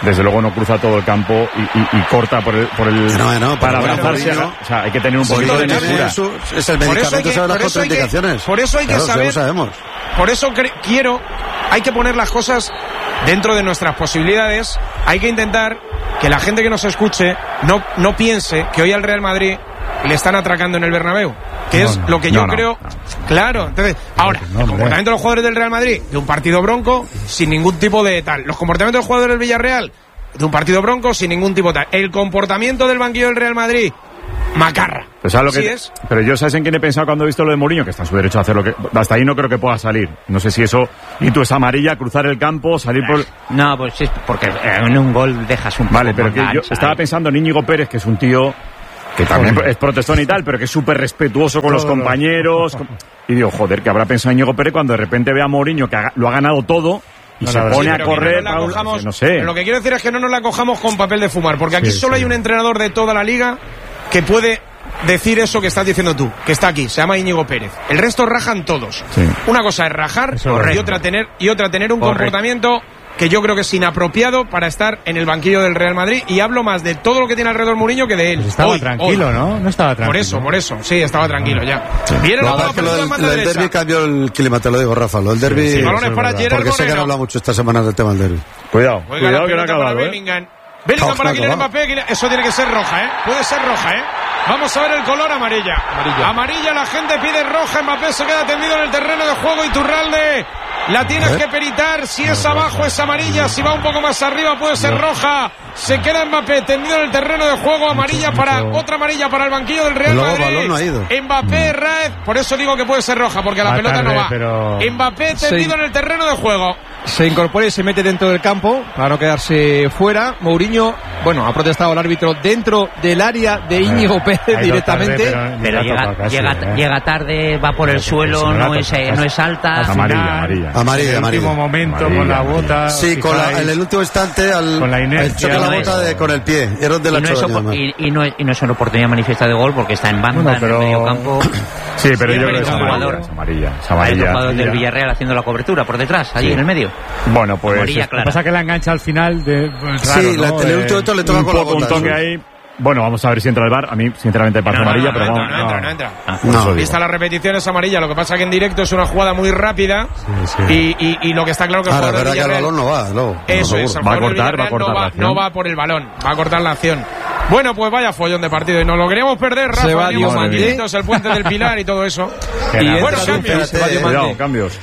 [SPEAKER 2] desde luego no cruza todo el campo y, y, y corta por el, por el
[SPEAKER 12] no, no,
[SPEAKER 2] para
[SPEAKER 12] bueno,
[SPEAKER 2] abrazarse.
[SPEAKER 12] Mourinho,
[SPEAKER 2] o sea, hay que tener un poquito de mesura.
[SPEAKER 12] Es el medicamento, sabe las contraindicaciones.
[SPEAKER 7] Por eso hay que
[SPEAKER 12] claro,
[SPEAKER 7] saber.
[SPEAKER 12] Sabemos.
[SPEAKER 7] Por eso cre- quiero, hay que poner las cosas dentro de nuestras posibilidades. Hay que intentar que la gente que nos escuche no, no piense que hoy al Real Madrid le están atracando en el Bernabéu, que no, es no, lo que yo no, creo. No, no. Claro, entonces, ahora, no, el comportamiento de los jugadores del Real Madrid, de un partido bronco, sin ningún tipo de tal. Los comportamientos de los jugadores del Villarreal, de un partido bronco, sin ningún tipo de tal. El comportamiento del banquillo del Real Madrid, macarra.
[SPEAKER 2] Pues lo que
[SPEAKER 7] ¿Sí es?
[SPEAKER 2] Pero yo, ¿sabes en quién he pensado cuando he visto lo de Mourinho? Que está en su derecho a hacer lo que... Hasta ahí no creo que pueda salir. No sé si eso... Y tú es amarilla, cruzar el campo, salir por...
[SPEAKER 13] No, pues es porque en un gol dejas un poco.
[SPEAKER 2] Vale, pero que yo estaba pensando en Íñigo Pérez, que es un tío... que también es protestón y tal, pero que es súper respetuoso con los compañeros. Y digo, joder, que habrá pensado Íñigo Pérez cuando de repente ve a Mourinho que lo ha ganado todo y no, se pone sí, a correr.
[SPEAKER 7] No,
[SPEAKER 2] Paul,
[SPEAKER 7] cojamos,
[SPEAKER 2] no sé.
[SPEAKER 7] Pero lo que quiero decir es que no nos la cojamos con papel de fumar, porque aquí sí, solo sí. hay un entrenador de toda la liga que puede decir eso que estás diciendo tú, que está aquí, se llama Íñigo Pérez. El resto rajan todos. Sí. Una cosa es rajar y otra tener y otra tener un Correcto. comportamiento que yo creo que es inapropiado para estar en el banquillo del Real Madrid, y hablo más de todo lo que tiene alrededor Mourinho que de él.
[SPEAKER 11] Pues estaba
[SPEAKER 7] hoy,
[SPEAKER 11] tranquilo,
[SPEAKER 7] hoy.
[SPEAKER 11] ¿no? No estaba tranquilo.
[SPEAKER 7] Por eso, por eso, sí, estaba tranquilo ya.
[SPEAKER 12] Sí.
[SPEAKER 7] Viene
[SPEAKER 12] lo
[SPEAKER 7] la
[SPEAKER 12] que lo del, lo del derbi cambió el clima, te lo digo, Rafa. Lo del derbi.
[SPEAKER 7] Sí, sí, balones para Gerard
[SPEAKER 12] porque sé que han hablado mucho esta semana del tema del derbi.
[SPEAKER 2] Cuidado,
[SPEAKER 7] Juega
[SPEAKER 2] cuidado que no ha acabado.
[SPEAKER 7] Bellingham, ¿eh? Bellingham para Kylian Mbappé, eso tiene que ser roja, ¿eh? Puede ser roja, ¿eh? Vamos a ver el color amarilla. Amarilla. Amarilla, la gente pide roja. Mbappé se queda tendido en el terreno de juego. Iturralde, la tienes que peritar. Si es abajo es amarilla. Si va un poco más arriba puede ser roja. Se queda Mbappé tendido en el terreno de juego. Amarilla para otra amarilla para el banquillo del Real Madrid.
[SPEAKER 12] Balón no ha ido.
[SPEAKER 7] Mbappé, Raed. Por eso digo que puede ser roja, porque la va pelota tarde, no va. Pero... Mbappé tendido sí. en el terreno de juego.
[SPEAKER 9] Se incorpora y se mete dentro del campo para no quedarse fuera. Mourinho, bueno, ha protestado el árbitro dentro del área de Íñigo Pérez Ay, directamente.
[SPEAKER 13] Tarde, pero pero llega, casi, llega, eh. llega tarde, va por el sí, suelo, no es, casi, no es alta.
[SPEAKER 2] Amarilla, amarilla.
[SPEAKER 12] Amarilla,
[SPEAKER 11] en el
[SPEAKER 12] amarilla.
[SPEAKER 11] último momento
[SPEAKER 2] amarilla,
[SPEAKER 11] con la
[SPEAKER 2] amarilla.
[SPEAKER 11] bota.
[SPEAKER 12] Sí, con la, en el último instante al,
[SPEAKER 11] con la inercia,
[SPEAKER 12] al choque la bota de, con el pie. Era de la
[SPEAKER 13] y, no es op- y, y, no es, y no es una oportunidad manifiesta de gol porque está en banda, bueno, pero... en el medio campo.
[SPEAKER 2] Sí, pero
[SPEAKER 13] sí,
[SPEAKER 2] yo creo que es amarilla. Es amarilla. Es amarilla.
[SPEAKER 13] Hay otro jugador del Villarreal haciendo la cobertura por detrás, allí sí. en el medio.
[SPEAKER 2] Bueno, pues.
[SPEAKER 11] Amarilla, claro. Lo que pasa es que la engancha al final de. Pues,
[SPEAKER 12] raro, sí,
[SPEAKER 11] ¿no?
[SPEAKER 12] la, en el último momento le toca
[SPEAKER 2] un
[SPEAKER 12] con la
[SPEAKER 2] poco
[SPEAKER 12] bota.
[SPEAKER 2] Un toque ahí. Bueno, vamos a ver si entra el V A R. A mí, sinceramente, me parece
[SPEAKER 7] no,
[SPEAKER 2] amarilla,
[SPEAKER 7] no, no,
[SPEAKER 2] pero
[SPEAKER 7] no
[SPEAKER 2] vamos.
[SPEAKER 7] No, no entra, no entra.
[SPEAKER 12] No.
[SPEAKER 7] no. Vista la repetición es amarilla. Lo que pasa es que en directo es una jugada muy rápida. Sí, sí. Y, y, y lo que está claro que el
[SPEAKER 12] Ahora,
[SPEAKER 7] jugador del
[SPEAKER 12] Villarreal, que el balón no va, no.
[SPEAKER 7] Eso es,
[SPEAKER 2] va a cortar, va a cortar
[SPEAKER 7] no va, no va por el balón, va a cortar la acción. Bueno, pues vaya follón de partido y nos lo queríamos perder, Rafa.
[SPEAKER 9] Se va
[SPEAKER 7] Diomandé, el puente del Pilar y todo eso.
[SPEAKER 9] y
[SPEAKER 7] bueno, cambios.
[SPEAKER 2] Cuidado, cambios.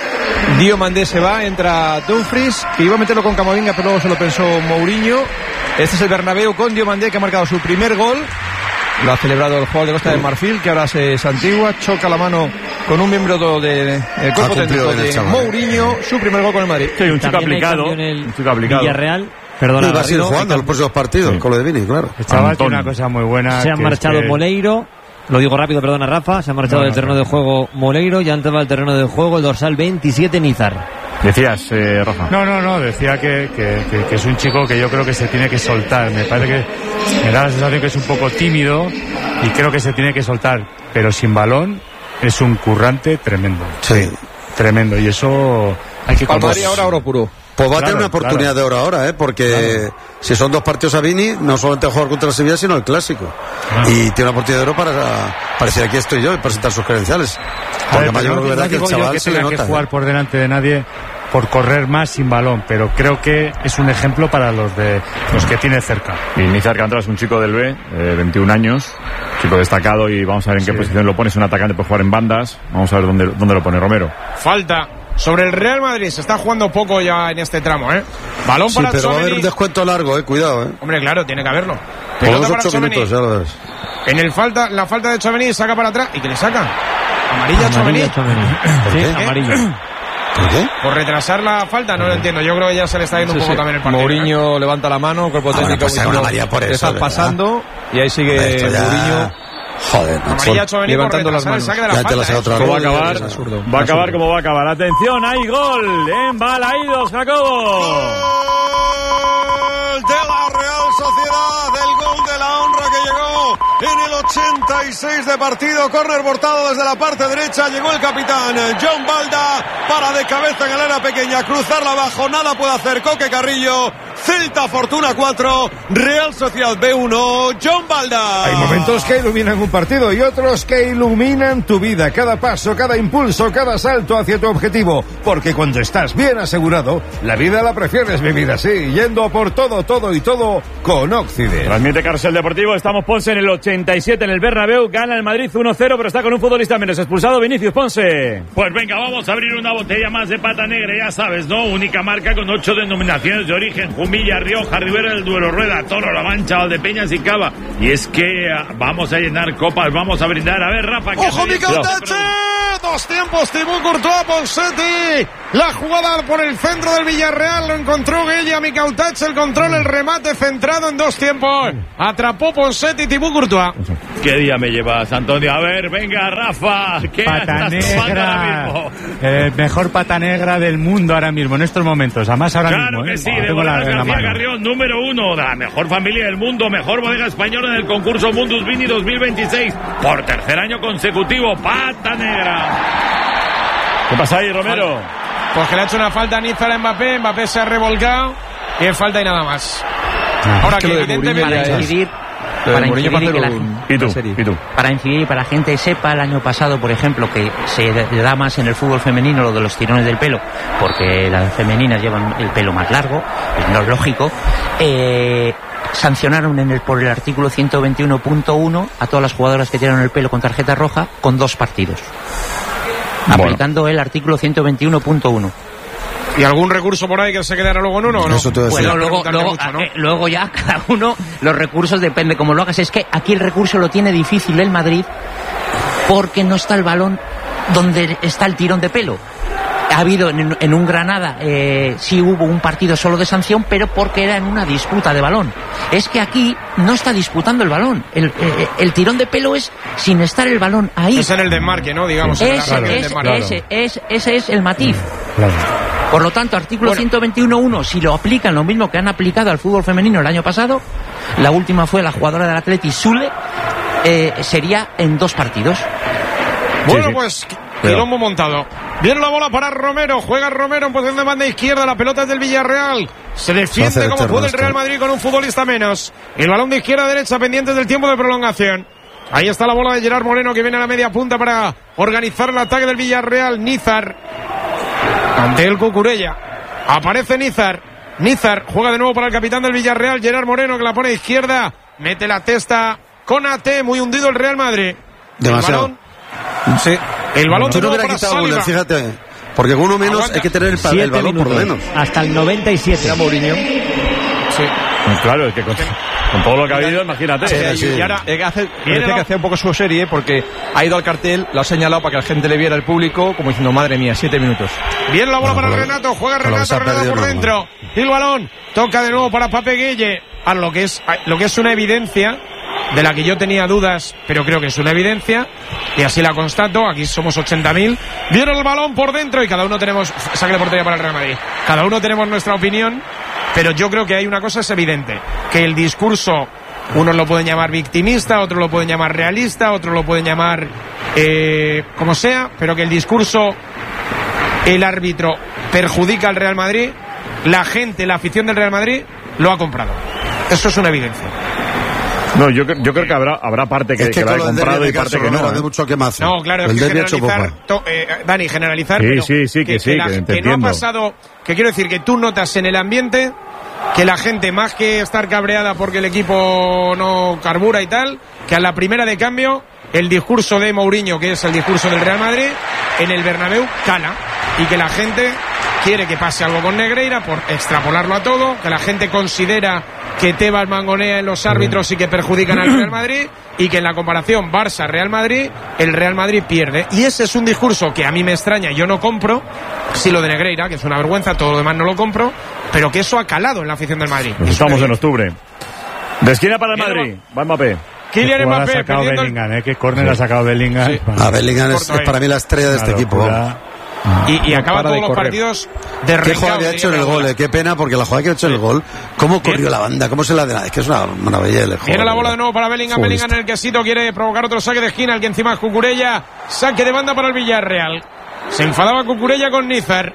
[SPEAKER 9] Diomandé se va, entra Dumfries, que iba a meterlo con Camavinga, pero luego se lo pensó Mourinho. Este es el Bernabéu con Diomandé, que ha marcado su primer gol. Lo ha celebrado el jugador de Costa del Marfil, que ahora se santigua, choca la mano con un miembro del de, cuerpo técnico de chaval. Mourinho, su primer gol con el Madrid.
[SPEAKER 2] Sí, un chico aplicado.
[SPEAKER 8] En el
[SPEAKER 2] un chico aplicado.
[SPEAKER 8] Villarreal. Perdona,
[SPEAKER 12] va a seguir jugando los próximos partidos sí. con lo de Vini, claro.
[SPEAKER 11] El chaval tiene una cosa muy buena.
[SPEAKER 8] Se han marchado es que... Moleiro. Lo digo rápido, perdona Rafa. Se ha marchado no, del no, terreno no. de juego Moleiro. Ya entraba al terreno de juego el dorsal veintisiete Nizar.
[SPEAKER 2] Decías, eh, Rafa.
[SPEAKER 11] No, no, no. Decía que, que, que, que es un chico que yo creo que se tiene que soltar. Me parece que me da la sensación que es un poco tímido y creo que se tiene que soltar. Pero sin balón es un currante tremendo.
[SPEAKER 12] Sí.
[SPEAKER 11] Tremendo. Y eso hay que
[SPEAKER 9] compartir ahora oro puro.
[SPEAKER 12] Pues va a tener claro, una oportunidad claro. de oro ahora, ¿eh? Porque claro. si son dos partidos a Vini, no solamente jugar contra el Sevilla, sino el Clásico. Claro. Y tiene una oportunidad de oro para, para decir aquí estoy yo y presentar sus credenciales. Porque
[SPEAKER 11] ver, no, verdad no que el chaval que se le nota. Que jugar por delante de nadie por correr más sin balón, pero creo que es un ejemplo para los de los que tiene cerca.
[SPEAKER 2] Y Nizar Cantera es un chico del B, eh, veintiún años, chico destacado, y vamos a ver en qué sí. posición lo pone. Es un atacante, puede jugar en bandas. Vamos a ver dónde, dónde lo pone Romero.
[SPEAKER 7] Falta sobre el Real Madrid, se está jugando poco ya en este tramo, ¿eh? Balón
[SPEAKER 12] sí,
[SPEAKER 7] para
[SPEAKER 12] pero
[SPEAKER 7] Tchouaméni.
[SPEAKER 12] Va a haber un descuento largo, ¿eh? Cuidado, ¿eh?
[SPEAKER 7] Hombre, claro, tiene que haberlo.
[SPEAKER 12] Por los ocho minutos, ya lo ves.
[SPEAKER 7] En el falta, la falta de Tchouaméni, saca para atrás. ¿Y qué le saca? Amarilla Tchouaméni.
[SPEAKER 12] ¿Por qué?
[SPEAKER 8] Sí, amarilla.
[SPEAKER 12] ¿Por qué?
[SPEAKER 7] Por retrasar la falta, no lo entiendo. Yo creo que ya se le está yendo sí, un poco sí. también el partido.
[SPEAKER 9] Mourinho
[SPEAKER 7] ¿eh?
[SPEAKER 9] levanta la mano, cuerpo técnico.
[SPEAKER 12] Ah, bueno, pues una María por eso.
[SPEAKER 9] Está pasando y ahí sigue Mourinho.
[SPEAKER 12] Joder,
[SPEAKER 7] Amarilla Tchouaméni
[SPEAKER 9] levantando las manos.
[SPEAKER 7] De la
[SPEAKER 12] ya te la saca otra vez.
[SPEAKER 2] Va a acabar, va a acabar como va a acabar. Atención, hay gol en Balaídos, Jacobo.
[SPEAKER 16] Gol de la Real Sociedad, el gol de la honra que llegó en el ochenta y seis de partido. Córner botado desde la parte derecha. Llegó el capitán John Balda para de cabeza en el área pequeña, cruzarla abajo. Nada puede hacer Coque Carrillo. Celta Fortuna cuatro, Real Sociedad B uno. John Balda.
[SPEAKER 10] Hay momentos que iluminan un partido y otros que iluminan tu vida. Cada paso, cada impulso, cada salto hacia tu objetivo. Porque cuando estás bien asegurado, la vida la prefieres vivir así, yendo a por todo, todo y todo con Occident.
[SPEAKER 2] Transmite Carrusel Deportivo. Estamos Ponce en el ochenta y siete en el Bernabéu. Gana el Madrid uno cero, pero está con un futbolista menos expulsado. Vinicius Ponce.
[SPEAKER 15] Pues venga, vamos a abrir una botella más de Pata Negra, ya sabes, ¿no? Única marca con ocho denominaciones de origen: Jumilla, Rioja, Ribera del Duero, Rueda, Toro, La Mancha, Valdepeñas y Cava. Y es que uh, vamos a llenar copas, vamos a brindar. A ver, Rafa, ¿qué
[SPEAKER 16] ¡ojo, mi Cautache! Dos tiempos, Thibaut Courtois, Ponseti. La jugada por el centro del Villarreal, lo encontró Guella, mi Cautache, el control, el remate centrado en dos tiempos. Atrapó Ponseti, Thibaut Courtois.
[SPEAKER 15] ¿Qué día me llevas, Antonio? A ver, venga, Rafa. ¿Qué
[SPEAKER 11] pata negra,
[SPEAKER 15] ahora mismo?
[SPEAKER 11] Eh, mejor pata negra del mundo ahora mismo, en estos momentos. Además, ahora
[SPEAKER 15] claro
[SPEAKER 11] mismo.
[SPEAKER 15] que
[SPEAKER 11] ¿eh?
[SPEAKER 15] sí,
[SPEAKER 11] Oh,
[SPEAKER 15] de Bodegas García Carrión, número uno, la mejor familia del mundo, mejor bodega española en el concurso Mundus Vini dos mil veintiséis. Por tercer año consecutivo, pata negra.
[SPEAKER 2] ¿Qué pasa ahí, Romero?
[SPEAKER 7] Pues que le ha hecho una falta a Nizar a Mbappé. Mbappé se ha revolcado y es falta y nada más.
[SPEAKER 8] Ah,
[SPEAKER 7] Ahora
[SPEAKER 8] es
[SPEAKER 7] que,
[SPEAKER 8] que
[SPEAKER 7] evidentemente
[SPEAKER 8] para incidir, para incidir y que la,
[SPEAKER 2] ¿Y tú? ¿Y tú?
[SPEAKER 8] para incidir y para la gente sepa, el año pasado, por ejemplo, que se da más en el fútbol femenino lo de los tirones del pelo, porque las femeninas llevan el pelo más largo, no es lógico. Eh, sancionaron en el, por el artículo ciento veintiuno punto uno a todas las jugadoras que tiraron el pelo con tarjeta roja con dos partidos. Bueno. Aplicando el artículo ciento veintiuno punto uno.
[SPEAKER 7] ¿Y algún recurso por ahí que se quedara luego en uno o no?
[SPEAKER 8] Eso te bueno, luego, luego, mucho, ¿no? eh, luego ya cada uno, los recursos depende cómo lo hagas. Es que aquí el recurso lo tiene difícil el Madrid porque no está el balón donde está el tirón de pelo. Ha habido en, en un Granada, eh, sí hubo un partido solo de sanción, pero porque era en una disputa de balón. Es que aquí no está disputando el balón. El, eh, el tirón de pelo es sin estar el balón ahí.
[SPEAKER 7] Es en el desmarque, ¿no? Digamos.
[SPEAKER 8] Ese,
[SPEAKER 7] claro,
[SPEAKER 8] es,
[SPEAKER 7] claro.
[SPEAKER 8] ese, es, ese es el matiz. Claro. Por lo tanto, artículo bueno. ciento veintiuno punto uno, si lo aplican lo mismo que han aplicado al fútbol femenino el año pasado, la última fue la jugadora del Atleti, Sule, eh, sería en dos partidos.
[SPEAKER 7] Bueno, sí, sí. pues... Quilombo montado. Viene la bola para Romero. Juega Romero en posición de banda izquierda. La pelota es del Villarreal. Se defiende como puede el Real Madrid con un futbolista menos. El balón de izquierda a derecha pendientes del tiempo de prolongación. Ahí está la bola de Gerard Moreno que viene a la media punta para organizar el ataque del Villarreal. Nizar ante el Cucurella. Aparece Nizar. Nizar juega de nuevo para el capitán del Villarreal, Gerard Moreno, que la pone a izquierda. Mete la testa con A T. Muy hundido el Real Madrid.
[SPEAKER 12] Demasiado.
[SPEAKER 7] El balón, sí. El balón
[SPEAKER 12] no hubiera quitado Guller, fíjate. Porque con uno menos Aguanta. Hay que tener el, el balón por lo menos.
[SPEAKER 8] Hasta el noventa y siete.
[SPEAKER 12] ¿Ya Mourinho?
[SPEAKER 7] Sí.
[SPEAKER 2] Pues claro, es que con, con todo lo que ha habido, imagínate.
[SPEAKER 9] Sí, sí. Y ahora eh, hace, parece que hacía un poco su serie porque ha ido al cartel, lo ha señalado para que la gente le viera al público, como diciendo, madre mía, siete minutos.
[SPEAKER 7] Viene la bola bueno, para Renato, juega Renato, Renato por dentro. Y el balón toca de nuevo para Pape Gueye. A lo que es, lo que es una evidencia, de la que yo tenía dudas, pero creo que es una evidencia, y así la constato. Aquí somos ochenta mil. Viene el balón por dentro y cada uno tenemos, saque de portería para el Real Madrid, cada uno tenemos nuestra opinión, pero yo creo que hay una cosa es evidente, que el discurso, unos lo pueden llamar victimista, otros lo pueden llamar realista, otros lo pueden llamar eh, como sea, pero que el discurso, el árbitro perjudica al Real Madrid, la gente, la afición del Real Madrid lo ha comprado. Eso es una evidencia.
[SPEAKER 2] No, yo, yo creo que habrá habrá parte que, es que, que la he comprado y parte que no.
[SPEAKER 12] ¿eh? Mucho que más.
[SPEAKER 7] No, claro, es
[SPEAKER 12] el
[SPEAKER 7] que generalizar, to, eh, Dani, generalizar,
[SPEAKER 2] sí,
[SPEAKER 7] pero
[SPEAKER 2] sí, sí, que, que sí,
[SPEAKER 7] la,
[SPEAKER 2] que,
[SPEAKER 7] que no ha pasado, que quiero decir que tú notas en el ambiente que la gente, más que estar cabreada porque el equipo no carbura y tal, que a la primera de cambio, el discurso de Mourinho, que es el discurso del Real Madrid, en el Bernabéu cala, y que la gente quiere que pase algo con Negreira por extrapolarlo a todo, que la gente considera que Tebas mangonea en los árbitros y que perjudican al Real Madrid, y que en la comparación Barça-Real Madrid, el Real Madrid pierde. Y ese es un discurso que a mí me extraña, yo no compro, sí lo de Negreira, que es una vergüenza, todo lo demás no lo compro, pero que eso ha calado en la afición del Madrid.
[SPEAKER 2] Pues estamos en octubre. De esquina para el Madrid, va Mbappé.
[SPEAKER 7] Kylian Mbappé,
[SPEAKER 11] ha sacado Bellingham, ¿eh? Que córner sí. ha sacado Bellingham. Sí.
[SPEAKER 12] A Bellingham es, es para mí la estrella de este equipo.
[SPEAKER 7] Y, y acaba todos los partidos de
[SPEAKER 12] ¿Qué jugada había hecho en el gol? Eh? Qué pena, porque la jugada que ha hecho en el gol, cómo corrió Bien. la banda, cómo se la de... Es que es una maravilla el juego.
[SPEAKER 7] Viene la bola de nuevo para Bellingham, Bellingham en el quesito, quiere provocar otro saque de esquina, el que encima es Cucurella, saque de banda para el Villarreal. Se enfadaba Cucurella con Nizar.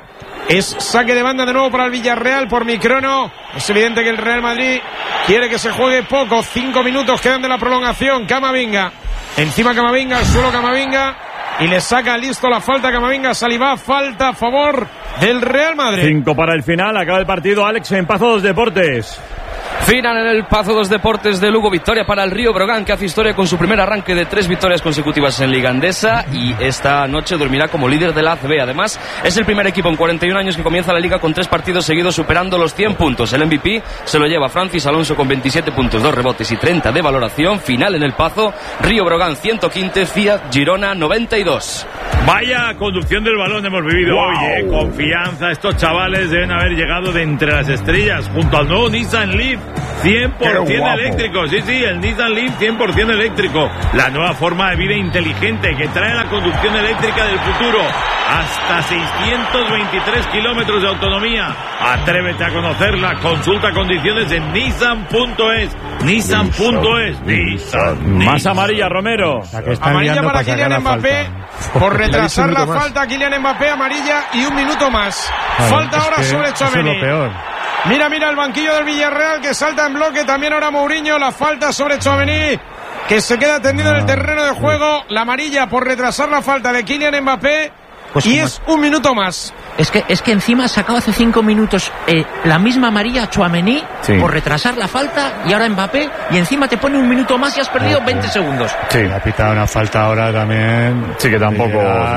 [SPEAKER 7] Es saque de banda de nuevo para el Villarreal por mi crono. Es evidente que el Real Madrid quiere que se juegue poco. Cinco minutos quedan de la prolongación. Camavinga. Encima Camavinga, al suelo Camavinga. Y le saca listo la falta Camavinga. Saliba, falta a favor del Real Madrid.
[SPEAKER 2] Cinco para el final. Acaba el partido. Alex en Pazo dos Deportes.
[SPEAKER 18] Final en el Pazo dos Deportes de Lugo, victoria para el Río Brogan, que hace historia con su primer arranque de tres victorias consecutivas en Liga Endesa y esta noche dormirá como líder de la A C B. Además, es el primer equipo en cuarenta y un años que comienza la Liga con tres partidos seguidos superando los cien puntos. El M V P se lo lleva Francis Alonso con veintisiete puntos, dos rebotes y treinta de valoración. Final en el Pazo, Río Brogan ciento quince, Fiat Girona noventa y dos.
[SPEAKER 15] Vaya conducción del balón hemos vivido wow. hoy, eh. Confianza, estos chavales deben haber llegado de entre las estrellas junto al nuevo Nissan Leaf cien por ciento eléctrico, sí, sí, el Nissan Leaf cien por ciento eléctrico, la nueva forma de vida inteligente que trae la conducción eléctrica del futuro, hasta seiscientos veintitrés kilómetros de autonomía. Atrévete a conocerla, consulta condiciones en nissan punto es, nissan punto es, Nissan.
[SPEAKER 2] Más amarilla, Romero.
[SPEAKER 7] Amarilla para Kylian Mbappé por retrasar la falta, Kylian Mbappé, amarilla y un minuto más. Claro, falta ahora que sobre Tchouaméni. Mira, mira el banquillo del Villarreal que salta en bloque, también ahora Mourinho, la falta sobre Tchouaméni que se queda tendido en el terreno de juego, la amarilla por retrasar la falta de Kylian Mbappé. Pues y es un minuto más.
[SPEAKER 13] Es que, es que encima ha sacado hace cinco minutos eh, la misma amarilla a Tchouaméni sí. por retrasar la falta y ahora Mbappé y encima te pone un minuto más y has perdido okay. veinte segundos.
[SPEAKER 11] Sí, ha pitado una falta ahora también.
[SPEAKER 2] Sí, que tampoco.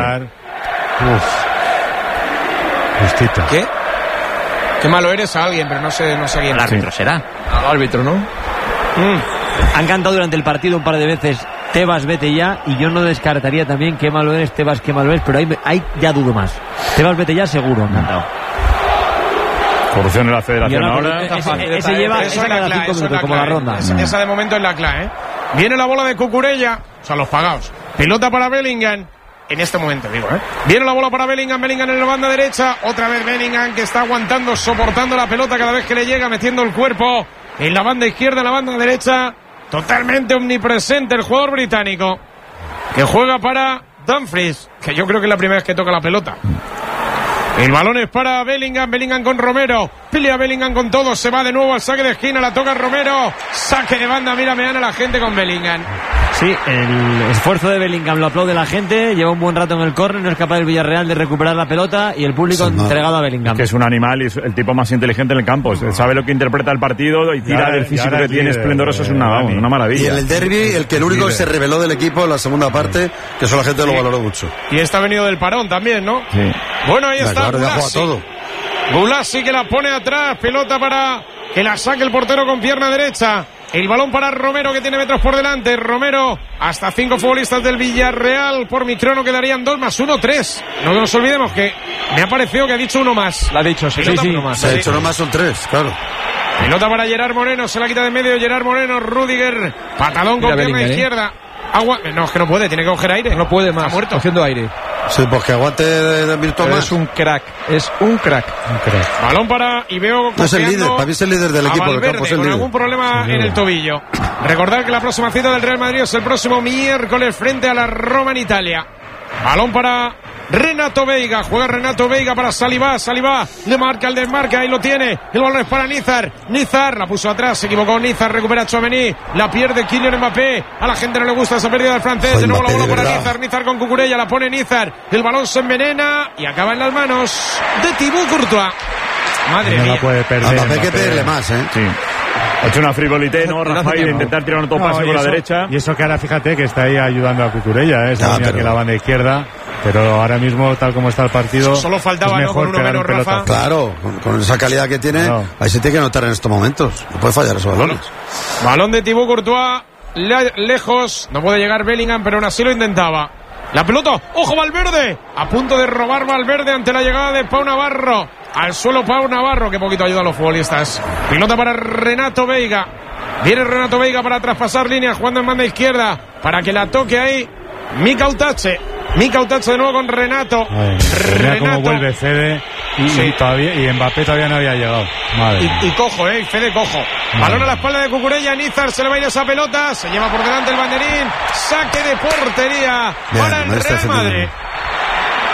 [SPEAKER 11] Uf. Justito.
[SPEAKER 7] ¿Qué? Qué malo eres a alguien, pero no sé, no sé quién.
[SPEAKER 13] El árbitro sí. será.
[SPEAKER 9] Al árbitro, ¿no?
[SPEAKER 8] Mm. Han cantado durante el partido un par de veces Tebas, vete ya, y yo no descartaría también qué malo eres, Tebas, qué malo eres, pero ahí, ahí ya dudo más. Tebas, vete ya, seguro, han cantado.
[SPEAKER 2] Corrupción en la federación no, ahora.
[SPEAKER 8] Ese, ese, ese lleva
[SPEAKER 7] eso ese cada cinco minutos,
[SPEAKER 8] como la ronda.
[SPEAKER 7] Esa, esa de momento es la clave, ¿eh? Viene la bola de Cucurella, o sea, los pagados. Pelota para Bellingham. En este momento, digo, ¿eh? Viene la bola para Bellingham, Bellingham en la banda derecha. Otra vez Bellingham que está aguantando, soportando la pelota cada vez que le llega, metiendo el cuerpo en la banda izquierda, en la banda derecha. Totalmente omnipresente el jugador británico. Que juega para Dumfries, que yo creo que es la primera vez que toca la pelota. El balón es para Bellingham, Bellingham con Romero. Pelea Bellingham con todo, se va de nuevo al saque de esquina, la toca Romero. Saque de banda, mira, me gana la gente con Bellingham.
[SPEAKER 8] Sí, el esfuerzo de Bellingham lo aplaude la gente, lleva un buen rato en el córner, no es capaz el Villarreal de recuperar la pelota y el público sí, no. entregado a Bellingham.
[SPEAKER 2] Es que es un animal y es el tipo más inteligente en el campo, sabe lo que interpreta el partido y tira del físico que tiene esplendoroso, es una, vamos, una maravilla.
[SPEAKER 12] Y en el derbi, el que el único que se reveló del equipo en la segunda parte, que eso la gente sí. lo valoró mucho.
[SPEAKER 7] Y está venido del parón también, ¿no?
[SPEAKER 2] Sí.
[SPEAKER 7] Bueno, ahí está
[SPEAKER 12] Gulasi.
[SPEAKER 7] Gulasi que la pone atrás, pelota para que la saque el portero con pierna derecha. El balón para Romero que tiene metros por delante. Romero, hasta cinco futbolistas del Villarreal. Por mi crono quedarían dos más uno, tres. No nos olvidemos que me ha parecido que ha dicho uno más.
[SPEAKER 9] La ha dicho, sí, sí, sí.
[SPEAKER 12] Uno más. Se ha dicho uno más, son tres, claro.
[SPEAKER 7] Pelota para Gerard Moreno, se la quita de medio Gerard Moreno. Rudiger, patadón con pierna izquierda. Agua... No, es que no puede, tiene que coger aire.
[SPEAKER 9] No puede más,
[SPEAKER 7] está muerto.
[SPEAKER 9] Cogiendo aire.
[SPEAKER 12] Sí, pues que aguante de, de Milton más.
[SPEAKER 9] Es un crack, es un crack. Un crack.
[SPEAKER 7] Balón para y veo
[SPEAKER 12] no es el líder, para mí es el líder del equipo
[SPEAKER 7] Valverde,
[SPEAKER 12] del campo, es el
[SPEAKER 7] con
[SPEAKER 12] líder.
[SPEAKER 7] algún problema
[SPEAKER 12] sí,
[SPEAKER 7] en el tobillo. Recordar que la próxima cita del Real Madrid es el próximo miércoles frente a la Roma en Italia. Balón para Renato Veiga, juega Renato Veiga para Saliba, Saliba le marca el desmarque, ahí lo tiene, el balón es para Nizar, Nizar la puso atrás, se equivocó Nizar, recupera Tchouaméni, la pierde Kylian Mbappé, a la gente no le gusta esa pérdida del francés, Joder, de nuevo Mbappé, la bola para Nizar, Nizar con Cucurella, la pone Nizar, el balón se envenena y acaba en las manos de Thibaut Courtois. Madre
[SPEAKER 11] no
[SPEAKER 7] mía.
[SPEAKER 11] La puede perder,
[SPEAKER 12] a Mbappé hay que pedirle más, ¿eh?
[SPEAKER 2] Sí. Ha hecho una frivolité, ¿no, Rafael? De intentar tirar un topase no, con la derecha.
[SPEAKER 11] Y eso que ahora, fíjate, que está ahí ayudando a Cucurella, ¿eh? Sabía pero... que la banda izquierda. Pero ahora mismo, tal como está el partido,
[SPEAKER 7] solo faltaba,
[SPEAKER 11] es mejor
[SPEAKER 7] ¿no? Con uno menos, Rafa.
[SPEAKER 12] Claro, con, con esa calidad que tiene, no. ahí se tiene que notar en estos momentos. No puede fallar esos balones.
[SPEAKER 7] Balón de Thibaut Courtois, le lejos. No puede llegar Bellingham, pero aún así lo intentaba. La pelota, ¡ojo Valverde! A punto de robar Valverde ante la llegada de Pau Navarro. Al suelo Pau Navarro, que poquito ayuda a los futbolistas. Pelota para Renato Veiga. Viene Renato Veiga para traspasar línea, jugando en banda izquierda, para que la toque ahí Mika Utache. Mika Utache de nuevo con Renato.
[SPEAKER 11] Ay, Renato como vuelve Fede y, sí. y, todavía, y Mbappé todavía no había llegado. Madre
[SPEAKER 7] y, y cojo, eh, Fede cojo. Madre. Balón a la espalda de Cucurella, Nizar se le va a ir esa pelota, se lleva por delante el banderín, saque de portería Bien, para el Real Madrid.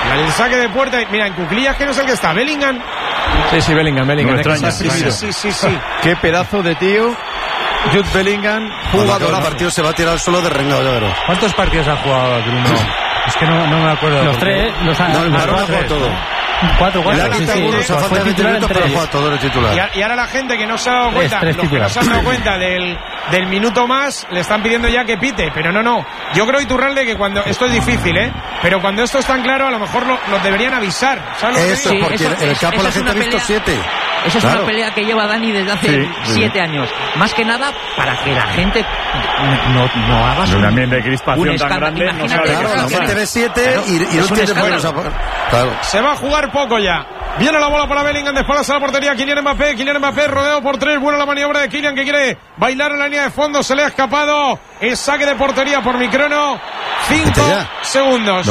[SPEAKER 7] El saque de puerta. Mira, en cuclillas, que no es el que está. Bellingham.
[SPEAKER 9] Sí, sí, Bellingham, Bellingham.
[SPEAKER 2] No extraña.
[SPEAKER 7] Sí, sí, sí, sí, sí.
[SPEAKER 9] Qué pedazo de tío. Jude Bellingham, jugador.
[SPEAKER 12] El partido se va a tirar solo de rengado, ya verás.
[SPEAKER 11] ¿Cuántos partidos ha jugado Bruno? Es que no, no me acuerdo.
[SPEAKER 14] Los tres, los ha,
[SPEAKER 12] no, el
[SPEAKER 14] los
[SPEAKER 12] Barón ha jugado todo.
[SPEAKER 14] Cuatro, cuatro.
[SPEAKER 12] Le ha quitado uno, se fue titular en tres. Todo titular.
[SPEAKER 7] Y, y ahora la gente que no se ha dado cuenta,
[SPEAKER 14] tres, tres
[SPEAKER 7] los que no se han dado cuenta del, del minuto más, le están pidiendo ya que pite, pero no, no. Yo creo, Iturralde, que cuando, esto es difícil, ¿eh? Pero cuando esto es tan claro, a lo mejor lo, los deberían avisar. ¿Sabes lo que
[SPEAKER 12] Esto
[SPEAKER 7] digo?
[SPEAKER 12] es porque
[SPEAKER 13] eso,
[SPEAKER 12] en el campo
[SPEAKER 13] eso
[SPEAKER 12] la
[SPEAKER 13] es
[SPEAKER 12] gente ha
[SPEAKER 13] una
[SPEAKER 12] visto
[SPEAKER 13] pelea-
[SPEAKER 12] siete.
[SPEAKER 13] Esa es
[SPEAKER 12] Claro.
[SPEAKER 13] una pelea que lleva Dani desde hace
[SPEAKER 2] Sí,
[SPEAKER 13] siete años. Más que nada para que la gente no, no haga
[SPEAKER 2] En
[SPEAKER 13] su-
[SPEAKER 2] un ambiente de crispación
[SPEAKER 13] un
[SPEAKER 2] tan
[SPEAKER 13] escándalo.
[SPEAKER 2] grande, no
[SPEAKER 13] Imagínate,
[SPEAKER 2] sabe
[SPEAKER 12] Claro,
[SPEAKER 2] qué
[SPEAKER 12] la
[SPEAKER 2] hacer.
[SPEAKER 12] gente ve siete
[SPEAKER 13] Claro,
[SPEAKER 12] y, y
[SPEAKER 13] es
[SPEAKER 12] no
[SPEAKER 13] un
[SPEAKER 12] tiene
[SPEAKER 13] escándalo.
[SPEAKER 12] buenos. Claro.
[SPEAKER 7] Se va a jugar poco ya. Viene la bola para Bellingham, de espaldas a la portería. Kylian Mbappé, Kylian Mbappé rodeado por tres. Buena la maniobra de Kylian, que quiere bailar en la línea de fondo. Se le ha escapado el saque de portería por Microno. Cinco
[SPEAKER 12] Vete ya.
[SPEAKER 7] segundos.